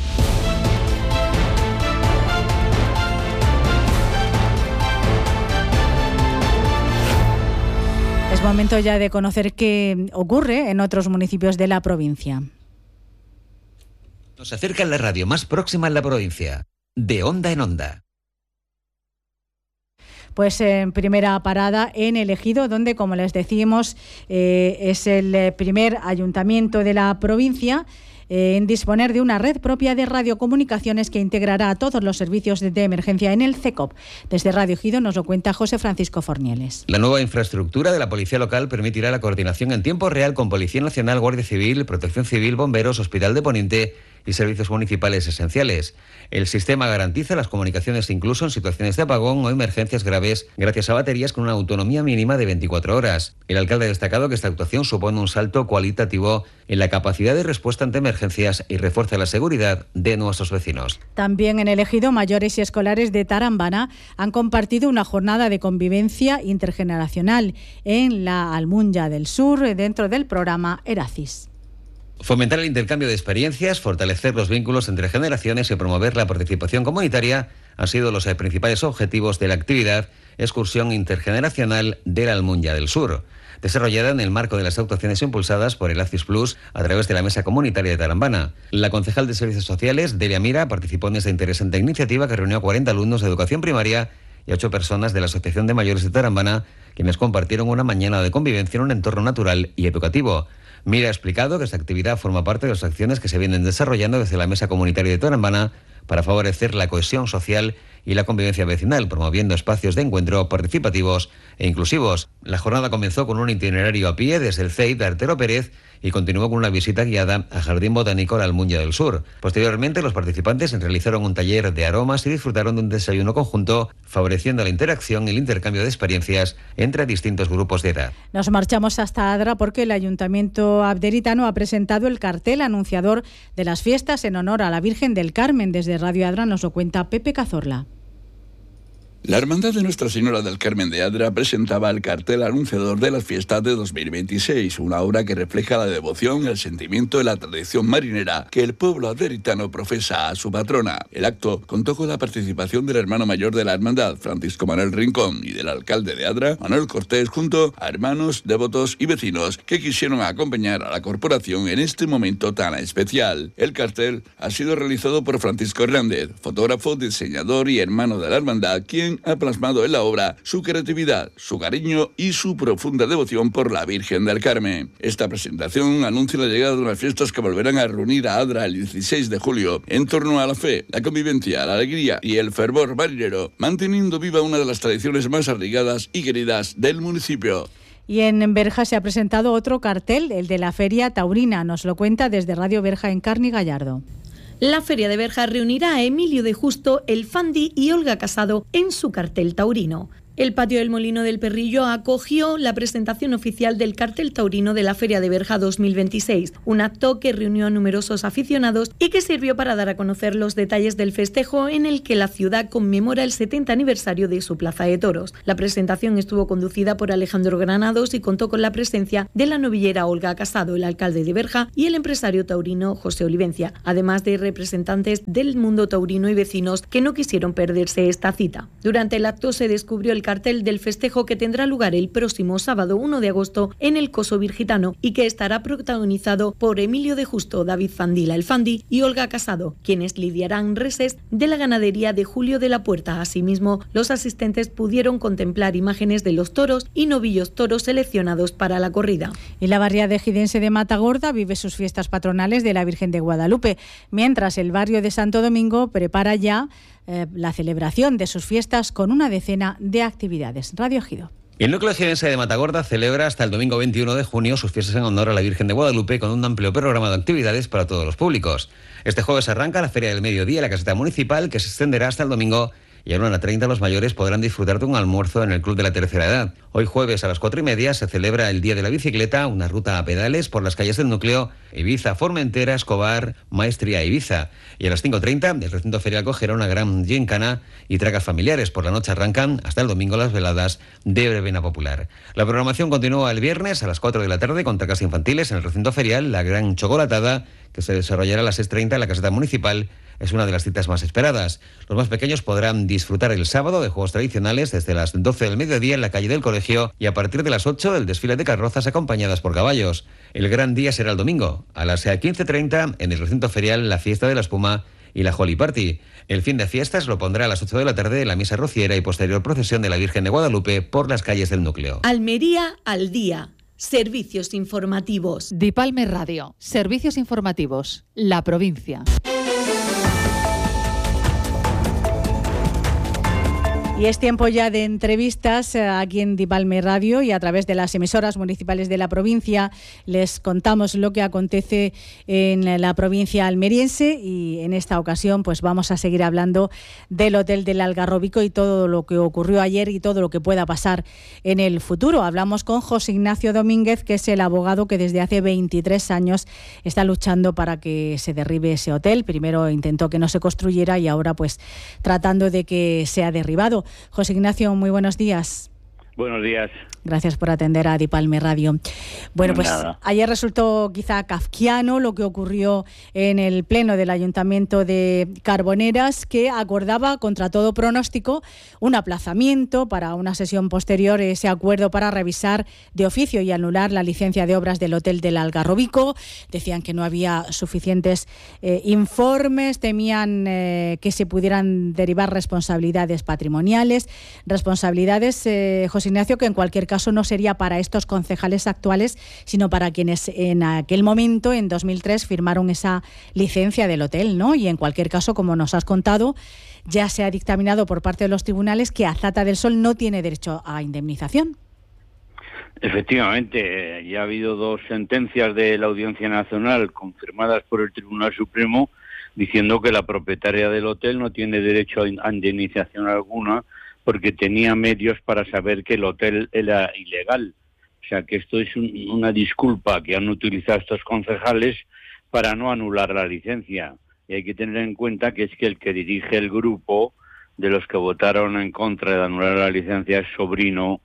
Es momento ya de conocer qué ocurre en otros municipios de la provincia. Nos acerca la radio más próxima en la provincia, de Onda en Onda. Pues en primera parada en El Ejido, donde, como les decimos, eh, es el primer ayuntamiento de la provincia en disponer de una red propia de radiocomunicaciones que integrará a todos los servicios de emergencia en el C E C O P. Desde Radio Ejido nos lo cuenta José Francisco Fornieles. La nueva infraestructura de la Policía Local permitirá la coordinación en tiempo real con Policía Nacional, Guardia Civil, Protección Civil, Bomberos, Hospital de Poniente y servicios municipales esenciales. El sistema garantiza las comunicaciones incluso en situaciones de apagón o emergencias graves gracias a baterías con una autonomía mínima de veinticuatro horas. El alcalde ha destacado que esta actuación supone un salto cualitativo en la capacidad de respuesta ante emergencias y refuerza la seguridad de nuestros vecinos. También en El Ejido, mayores y escolares de Tarambana han compartido una jornada de convivencia intergeneracional en la Almunya del Sur dentro del programa Eracis. Fomentar el intercambio de experiencias, fortalecer los vínculos entre generaciones y promover la participación comunitaria han sido los principales objetivos de la actividad Excursión Intergeneracional de la Almunya del Sur, desarrollada en el marco de las actuaciones impulsadas por el ACIS Plus a través de la Mesa Comunitaria de Tarambana. La concejal de Servicios Sociales, Delia Mira, participó en esta interesante iniciativa que reunió a cuarenta alumnos de educación primaria y a ocho personas de la Asociación de Mayores de Tarambana, quienes compartieron una mañana de convivencia en un entorno natural y educativo. Mira ha explicado que esta actividad forma parte de las acciones que se vienen desarrollando desde la Mesa Comunitaria de Tarambana para favorecer la cohesión social y la convivencia vecinal, promoviendo espacios de encuentro participativos e inclusivos. La jornada comenzó con un itinerario a pie desde el C E I de Artero Pérez y continuó con una visita guiada al Jardín Botánico de la Almunya del Sur. Posteriormente, los participantes realizaron un taller de aromas y disfrutaron de un desayuno conjunto, favoreciendo la interacción y el intercambio de experiencias entre distintos grupos de edad. Nos marchamos hasta Adra porque el Ayuntamiento abderitano ha presentado el cartel anunciador de las fiestas en honor a la Virgen del Carmen. Desde Radio Adra nos lo cuenta Pepe Cazorla. La Hermandad de Nuestra Señora del Carmen de Adra presentaba el cartel anunciador de las fiestas de dos mil veintiséis, una obra que refleja la devoción, el sentimiento y la tradición marinera que el pueblo adveritano profesa a su patrona. El acto contó con la participación del hermano mayor de la Hermandad, Francisco Manuel Rincón, y del alcalde de Adra, Manuel Cortés, junto a hermanos, devotos y vecinos que quisieron acompañar a la corporación en este momento tan especial. El cartel ha sido realizado por Francisco Hernández, fotógrafo, diseñador y hermano de la Hermandad, quien ha plasmado en la obra su creatividad, su cariño y su profunda devoción por la Virgen del Carmen. Esta presentación anuncia la llegada de unas fiestas que volverán a reunir a Adra el dieciséis de julio en torno a la fe, la convivencia, la alegría y el fervor marinero, manteniendo viva una de las tradiciones más arraigadas y queridas del municipio. Y en Berja se ha presentado otro cartel, el de la Feria Taurina. Nos lo cuenta desde Radio Berja en Carni Gallardo. La Feria de Berja reunirá a Emilio de Justo, el Fandi y Olga Casado en su cartel taurino. El patio del Molino del Perrillo acogió la presentación oficial del cartel taurino de la Feria de Berja dos mil veintiséis, un acto que reunió a numerosos aficionados y que sirvió para dar a conocer los detalles del festejo en el que la ciudad conmemora el setenta aniversario de su plaza de toros. La presentación estuvo conducida por Alejandro Granados y contó con la presencia de la novillera Olga Casado, el alcalde de Berja, y el empresario taurino José Olivencia, además de representantes del mundo taurino y vecinos que no quisieron perderse esta cita. Durante el acto se descubrió el cartel del festejo que tendrá lugar el próximo sábado uno de agosto en el Coso Virgitano y que estará protagonizado por Emilio de Justo, David Fandila, el Fandi, y Olga Casado, quienes lidiarán reses de la ganadería de Julio de la Puerta. Asimismo, los asistentes pudieron contemplar imágenes de los toros y novillos toros seleccionados para la corrida. Y la barriada ejidense de Matagorda vive sus fiestas patronales de la Virgen de Guadalupe, mientras el barrio de Santo Domingo prepara ya Eh, la celebración de sus fiestas con una decena de actividades. Radio Ejido. El núcleo ejidense de Matagorda celebra hasta el domingo veintiuno de junio sus fiestas en honor a la Virgen de Guadalupe con un amplio programa de actividades para todos los públicos. Este jueves arranca la Feria del Mediodía en la caseta municipal, que se extenderá hasta el domingo, y a la una treinta los mayores podrán disfrutar de un almuerzo en el Club de la Tercera Edad. Hoy jueves a las cuatro y media se celebra el Día de la Bicicleta, una ruta a pedales por las calles del núcleo, Ibiza, Formentera, Escobar, Maestría, Ibiza. Y a las cinco treinta el recinto ferial acogerá una gran gincana y tragas familiares. Por la noche arrancan hasta el domingo las veladas de verbena popular. La programación continúa el viernes a las cuatro de la tarde con tragas infantiles en el recinto ferial, la gran chocolatada, que se desarrollará a las seis treinta en la caseta municipal. Es una de las citas más esperadas. Los más pequeños podrán disfrutar el sábado de juegos tradicionales desde las doce del mediodía en la calle del colegio y a partir de las ocho el desfile de carrozas acompañadas por caballos. El gran día será el domingo, a las quince treinta en el recinto ferial la fiesta de la espuma y la Holy Party. El fin de fiestas lo pondrá a las ocho de la tarde la misa rociera y posterior procesión de la Virgen de Guadalupe por las calles del núcleo. Almería al día. Servicios informativos. Dipalme Radio. Servicios informativos. La provincia. Y es tiempo ya de entrevistas aquí en Dipalme Radio y a través de las emisoras municipales de la provincia. Les contamos lo que acontece en la provincia almeriense y en esta ocasión pues vamos a seguir hablando del Hotel del Algarrobico y todo lo que ocurrió ayer y todo lo que pueda pasar en el futuro. Hablamos con José Ignacio Domínguez, que es el abogado que desde hace veintitrés años está luchando para que se derribe ese hotel. Primero intentó que no se construyera y ahora pues tratando de que sea derribado. José Ignacio, muy buenos días. Buenos días. Gracias por atender a Dipalme Radio. Bueno, pues Nada. ayer resultó quizá kafkiano lo que ocurrió en el pleno del Ayuntamiento de Carboneras, que acordaba contra todo pronóstico un aplazamiento para una sesión posterior, ese acuerdo para revisar de oficio y anular la licencia de obras del Hotel del Algarrobico. Decían que no había suficientes eh, informes, temían eh, que se pudieran derivar responsabilidades patrimoniales, responsabilidades, eh, José Ignacio, que en cualquier caso no sería para estos concejales actuales, sino para quienes en aquel momento, en dos mil tres, firmaron esa licencia del hotel, ¿no? Y en cualquier caso, como nos has contado, ya se ha dictaminado por parte de los tribunales que Azata del Sol no tiene derecho a indemnización. Efectivamente, ya ha habido dos sentencias de la Audiencia Nacional confirmadas por el Tribunal Supremo diciendo que la propietaria del hotel no tiene derecho a indemnización alguna porque tenía medios para saber que el hotel era ilegal. O sea, que esto es un, una disculpa que han utilizado estos concejales para no anular la licencia. Y hay que tener en cuenta que es que el que dirige el grupo de los que votaron en contra de anular la licencia es sobrino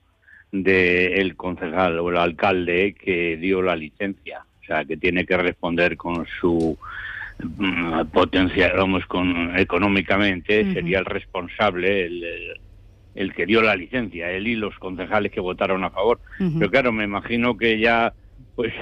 del concejal o el alcalde que dio la licencia. O sea, que tiene que responder con su mm, potencia, vamos, con económicamente, uh-huh. sería el responsable, el, el, el que dio la licencia, él y los concejales que votaron a favor. Uh-huh. Pero claro, me imagino que ya pues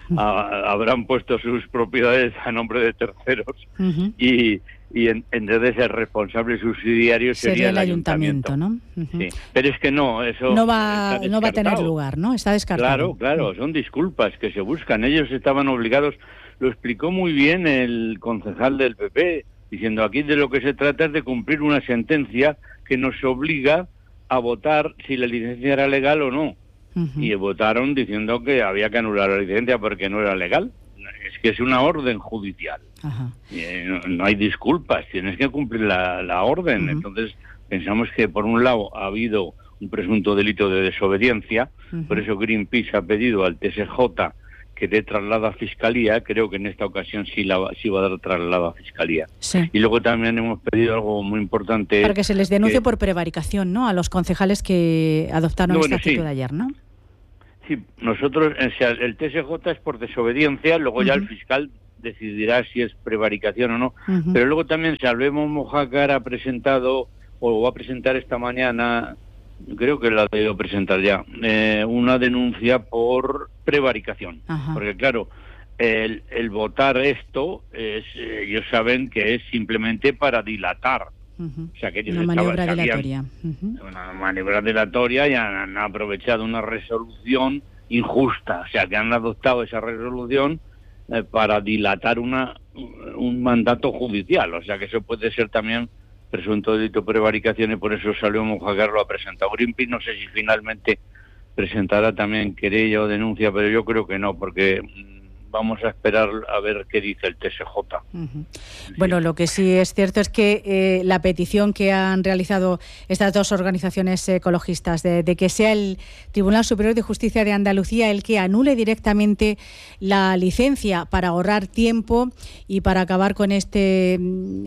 a, habrán puesto sus propiedades a nombre de terceros uh-huh. y, y en, entonces el responsable subsidiario sería, sería el, el ayuntamiento, ayuntamiento, ¿no? Uh-huh. Sí. Pero es que no, eso no va, no va a tener lugar, ¿no? Está descartado. Claro, claro, son disculpas que se buscan. Ellos estaban obligados, lo explicó muy bien el concejal del P P, diciendo aquí de lo que se trata es de cumplir una sentencia que nos obliga a votar si la licencia era legal o no. Uh-huh. Y votaron diciendo que había que anular la licencia porque no era legal. Es que es una orden judicial. Uh-huh. Y, eh, no, no hay disculpas, tienes que cumplir la, la orden. Uh-huh. Entonces pensamos que por un lado ha habido un presunto delito de desobediencia, uh-huh. por eso Greenpeace ha pedido al T S J que dé traslado a Fiscalía. Creo que en esta ocasión sí, la, sí va a dar traslado a Fiscalía. Sí. Y luego también hemos pedido algo muy importante. Para que se les denuncie que, por prevaricación, ¿no? A los concejales que adoptaron no, esta bueno, actitud sí. de ayer, ¿no? Sí, nosotros, o sea, el T S J es por desobediencia, luego uh-huh. ya el fiscal decidirá si es prevaricación o no. Uh-huh. Pero luego también Salvemos Mojácar ha presentado, o va a presentar esta mañana, creo que la ha debido presentar ya, eh, una denuncia por prevaricación. Uh-huh. Porque claro, el, el votar esto, es, eh, ellos saben que es simplemente para dilatar. Uh-huh. O sea, que ellos una maniobra estaban, dilatoria. Uh-huh. Una maniobra dilatoria y han, han aprovechado una resolución injusta. O sea, que han adoptado esa resolución eh, para dilatar una un mandato judicial. O sea, que eso puede ser también presunto delito de prevaricación y por eso salió Mojácar, lo ha presentado Greenpeace. No sé si finalmente presentará también querella o denuncia, pero yo creo que no, porque vamos a esperar a ver qué dice el T S J. Uh-huh. Bueno, lo que sí es cierto es que eh, la petición que han realizado estas dos organizaciones ecologistas de, de que sea el Tribunal Superior de Justicia de Andalucía el que anule directamente la licencia para ahorrar tiempo y para acabar con este,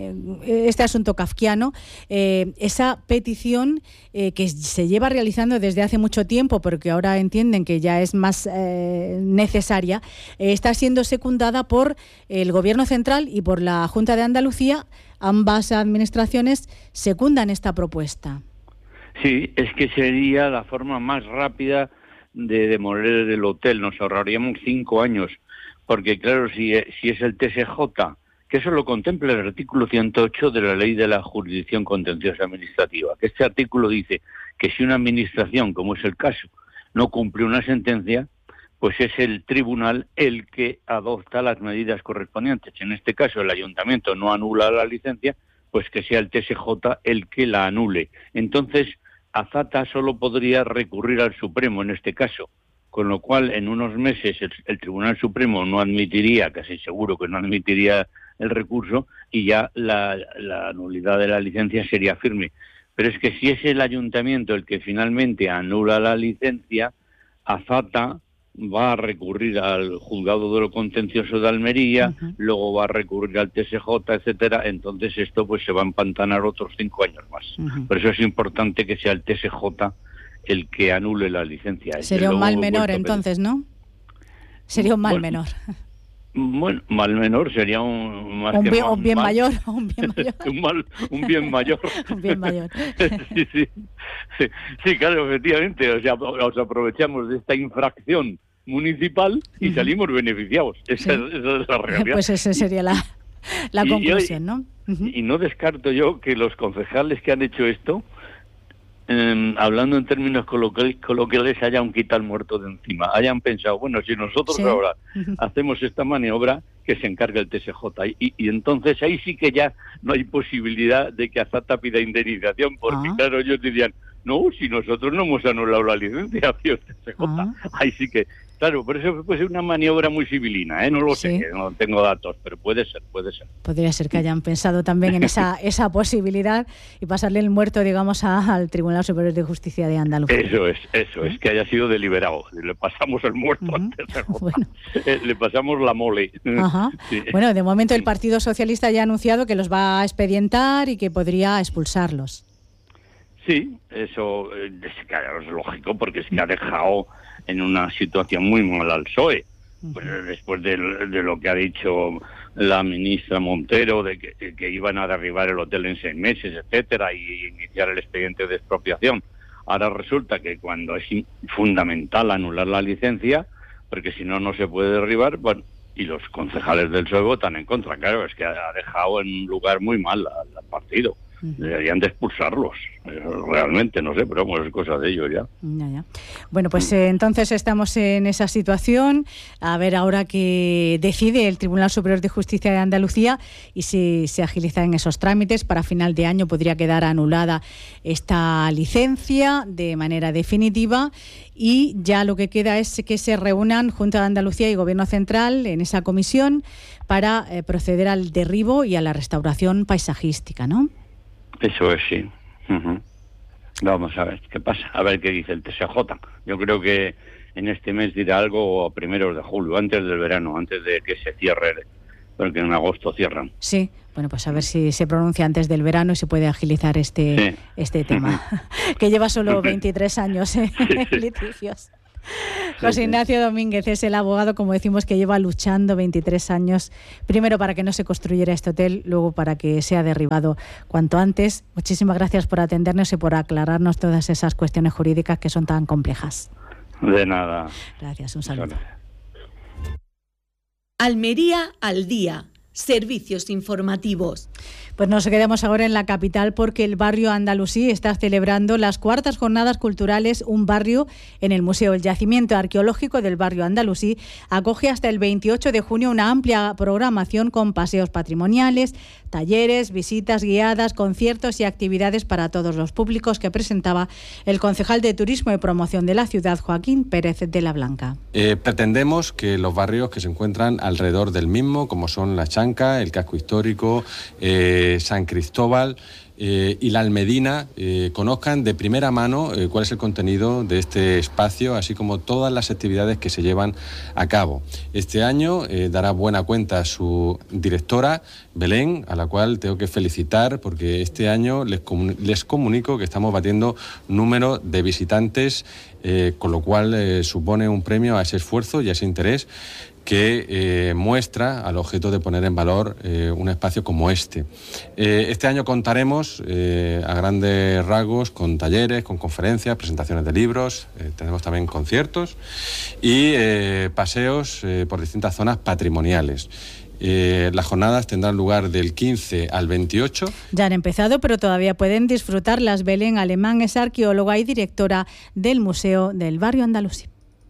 este asunto kafkiano, eh, esa petición eh, que se lleva realizando desde hace mucho tiempo, porque ahora entienden que ya es más eh, necesaria, eh, está siendo secundada por el Gobierno Central y por la Junta de Andalucía. Ambas administraciones secundan esta propuesta. Sí, es que sería la forma más rápida de demoler el hotel. Nos ahorraríamos cinco años, porque claro, si, si es el T S J, que eso lo contempla el artículo ciento ocho de la Ley de la Jurisdicción Contenciosa Administrativa, que este artículo dice que si una administración, como es el caso, no cumple una sentencia, pues es el tribunal el que adopta las medidas correspondientes. En este caso, el ayuntamiento no anula la licencia, pues que sea el T S J el que la anule. Entonces, Azata solo podría recurrir al Supremo en este caso, con lo cual en unos meses el, el Tribunal Supremo no admitiría, casi seguro que no admitiría el recurso, y ya la, la nulidad de la licencia sería firme. Pero es que si es el ayuntamiento el que finalmente anula la licencia, Azata va a recurrir al juzgado de lo contencioso de Almería, uh-huh. luego va a recurrir al T S J, etcétera. Entonces esto pues se va a empantanar otros cinco años más. Uh-huh. Por eso es importante que sea el T S J el que anule la licencia. Sería un mal menor entonces, ¿no? Sería un mal bueno, menor. Bueno, mal menor sería un más un, que bien, mal, un bien mal. mayor, un bien mayor. un, mal, un bien mayor. un bien mayor. sí, sí, sí, sí, claro, efectivamente. O sea, nos aprovechamos de esta infracción municipal y uh-huh. salimos beneficiados. Esa, sí. esa es la realidad. Pues esa sería la, la y, conclusión, y, ¿no? Uh-huh. Y no descarto yo que los concejales que han hecho esto, eh, hablando en términos coloquiales, coloquiales, hayan quitado el muerto de encima. Hayan pensado, bueno, si nosotros sí. ahora uh-huh. hacemos esta maniobra, que se encargue el T S J. Y, y entonces ahí sí que ya no hay posibilidad de que Azata pida indemnización, porque uh-huh. claro, ellos dirían, no, si nosotros no hemos anulado la licencia, tío, T S J. Uh-huh. Ahí sí que... Claro, por eso puede ser una maniobra muy civilina, ¿eh? No lo sí. sé, no tengo datos, pero puede ser, puede ser. Podría ser que hayan pensado también en esa esa posibilidad y pasarle el muerto, digamos, a, al Tribunal Superior de Justicia de Andalucía. Eso es, eso es, que haya sido deliberado. Le pasamos el muerto uh-huh. antes de bueno. eh, le pasamos la mole. Ajá. Sí. Bueno, de momento el Partido Socialista ya ha anunciado que los va a expedientar y que podría expulsarlos. Sí, eso es, claro, es lógico, porque es que ha dejado en una situación muy mala al P S O E. Pues después de, de lo que ha dicho la ministra Montero, de que, que iban a derribar el hotel en seis meses, etcétera, y iniciar el expediente de expropiación. Ahora resulta que cuando es fundamental anular la licencia, porque si no, no se puede derribar, bueno, y los concejales del P S O E votan en contra. Claro, es que ha dejado en un lugar muy mal al, al partido. Deberían de expulsarlos, realmente, no sé, pero bueno, es cosa de ellos ya. Ya, ya. Bueno, pues eh, entonces estamos en esa situación, a ver ahora qué decide el Tribunal Superior de Justicia de Andalucía y si se agilizan esos trámites. Para final de año podría quedar anulada esta licencia de manera definitiva y ya lo que queda es que se reúnan Junta de Andalucía y Gobierno Central en esa comisión para eh, proceder al derribo y a la restauración paisajística, ¿no? Eso es, sí. Uh-huh. Vamos a ver qué pasa, a ver qué dice el T S J. Yo creo que en este mes dirá algo a primeros de julio, antes del verano, antes de que se cierre, porque en agosto cierran. Sí, bueno, pues a ver si se pronuncia antes del verano y se puede agilizar este, sí. este tema, que lleva solo veintitrés años en eh, litigios. José Ignacio Domínguez es el abogado, como decimos, que lleva luchando veintitrés años, primero para que no se construyera este hotel, luego para que sea derribado cuanto antes. Muchísimas gracias por atendernos y por aclararnos todas esas cuestiones jurídicas que son tan complejas. De nada. Gracias, un saludo. Almería al día. Servicios informativos. Pues nos quedamos ahora en la capital porque el barrio andalusí está celebrando las cuartas jornadas culturales Un Barrio en el Museo. El Yacimiento Arqueológico del Barrio Andalusí acoge hasta el veintiocho de junio una amplia programación con paseos patrimoniales, talleres, visitas guiadas, conciertos y actividades para todos los públicos que presentaba el concejal de Turismo y Promoción de la ciudad, Joaquín Pérez de la Blanca. Eh, pretendemos que los barrios que se encuentran alrededor del mismo, como son La Chanca, el Casco Histórico, eh, San Cristóbal eh, y la Almedina, eh, conozcan de primera mano eh, cuál es el contenido de este espacio, así como todas las actividades que se llevan a cabo. Este año eh, dará buena cuenta su directora, Belén, a la cual tengo que felicitar porque este año les, comun- les comunico que estamos batiendo número de visitantes, eh, con lo cual eh, supone un premio a ese esfuerzo y a ese interés que eh, muestra al objeto de poner en valor eh, un espacio como este. Eh, este año contaremos eh, a grandes rasgos con talleres, con conferencias, presentaciones de libros, eh, tenemos también conciertos y eh, paseos eh, por distintas zonas patrimoniales. Eh, las jornadas tendrán lugar del quince al veintiocho. Ya han empezado, pero todavía pueden disfrutarlas. Belén Alemán es arqueóloga y directora del Museo del Barrio Andalusí.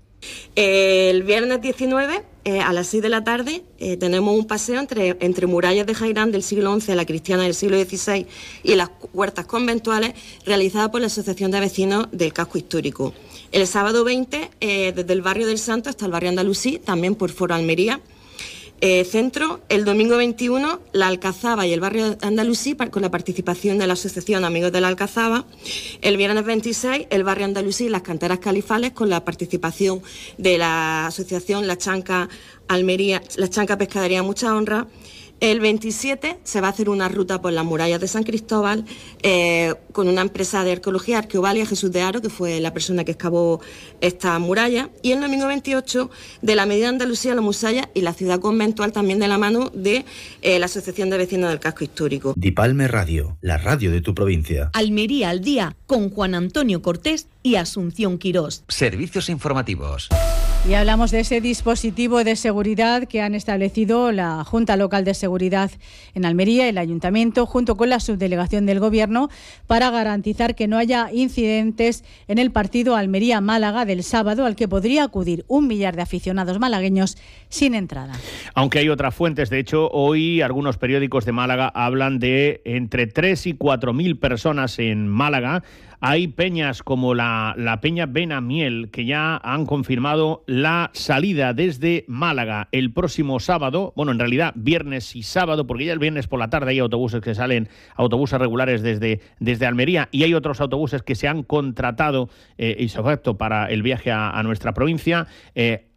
El viernes diecinueve, eh, a las seis de la tarde, eh, tenemos un paseo entre, entre murallas de Jairán del siglo once, la cristiana del siglo dieciséis y las huertas conventuales, realizada por la Asociación de Vecinos del Casco Histórico. El sábado veinte, eh, desde el barrio del Santo hasta el barrio Andalusí, también por Foro Almería. Eh, centro, el domingo veintiuno, la Alcazaba y el barrio Andalusí con la participación de la Asociación Amigos de la Alcazaba. El viernes veintiséis, el barrio Andalusí y las canteras califales con la participación de la Asociación La Chanca Almería, La Chanca Pescadería Mucha Honra. El veintisiete se va a hacer una ruta por las murallas de San Cristóbal eh, con una empresa de arqueología, Arqueovalia, Jesús de Haro, que fue la persona que excavó esta muralla. Y el domingo veintiocho, de la Medina Andalucía, la Musaya y la ciudad conventual, también de la mano de eh, la Asociación de Vecinos del Casco Histórico. Dipalme Radio, la radio de tu provincia. Almería al día, con Juan Antonio Cortés y Asunción Quirós. Servicios informativos. Y hablamos de ese dispositivo de seguridad que han establecido la Junta Local de Seguridad en Almería, el Ayuntamiento, junto con la Subdelegación del Gobierno, para garantizar que no haya incidentes en el partido Almería-Málaga del sábado, al que podría acudir un millar de aficionados malagueños sin entrada. Aunque hay otras fuentes, de hecho, hoy algunos periódicos de Málaga hablan de entre tres y cuatro mil personas en Málaga. Hay peñas como la, la Peña Benamiel que ya han confirmado la salida desde Málaga el próximo sábado, bueno, en realidad viernes y sábado, porque ya el viernes por la tarde hay autobuses que salen, autobuses regulares desde, desde Almería, y hay otros autobuses que se han contratado eh, y sobre para el viaje a, a nuestra provincia. Eh,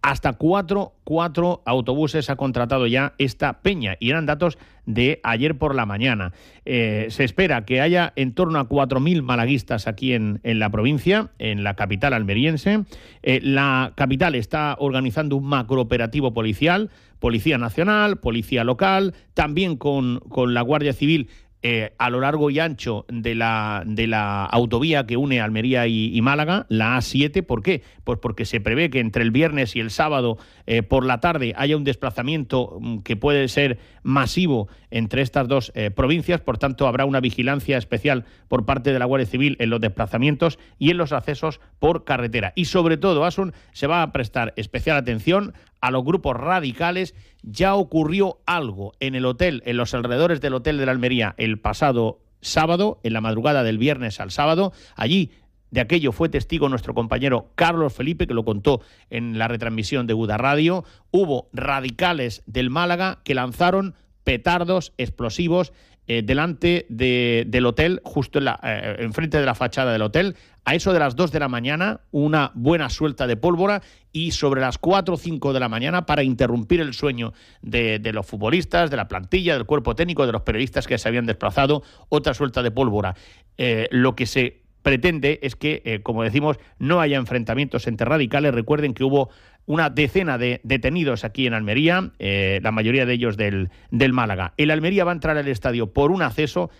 Hasta cuatro, cuatro autobuses ha contratado ya esta peña y eran datos de ayer por la mañana. Eh, se espera que haya en torno a cuatro mil malaguistas aquí en, en la provincia, en la capital almeriense. Eh, la capital está organizando un macrooperativo policial, Policía Nacional, Policía Local, también con, con la Guardia Civil, Eh, a lo largo y ancho de la, de la autovía que une Almería y, y Málaga, la A siete. ¿Por qué? Pues porque se prevé que entre el viernes y el sábado eh, por la tarde haya un desplazamiento que puede ser masivo entre estas dos eh, provincias. Por tanto, habrá una vigilancia especial por parte de la Guardia Civil en los desplazamientos y en los accesos por carretera. Y sobre todo, Asun, se va a prestar especial atención a los grupos radicales. Ya ocurrió algo en el hotel, en los alrededores del Hotel de la Almería el pasado sábado, en la madrugada del viernes al sábado. Allí de aquello fue testigo nuestro compañero Carlos Felipe, que lo contó en la retransmisión de Buda Radio. Hubo radicales del Málaga que lanzaron petardos explosivos eh, delante de, del hotel, justo en la, eh, enfrente de la fachada del hotel. A eso de las dos de la mañana, una buena suelta de pólvora, y sobre las cuatro o cinco de la mañana, para interrumpir el sueño de, de los futbolistas, de la plantilla, del cuerpo técnico, de los periodistas que se habían desplazado, otra suelta de pólvora. Eh, lo que se pretende es que, eh, como decimos, no haya enfrentamientos entre radicales. Recuerden que hubo una decena de detenidos aquí en Almería, eh, la mayoría de ellos del, del Málaga. El Almería va a entrar al estadio por un acceso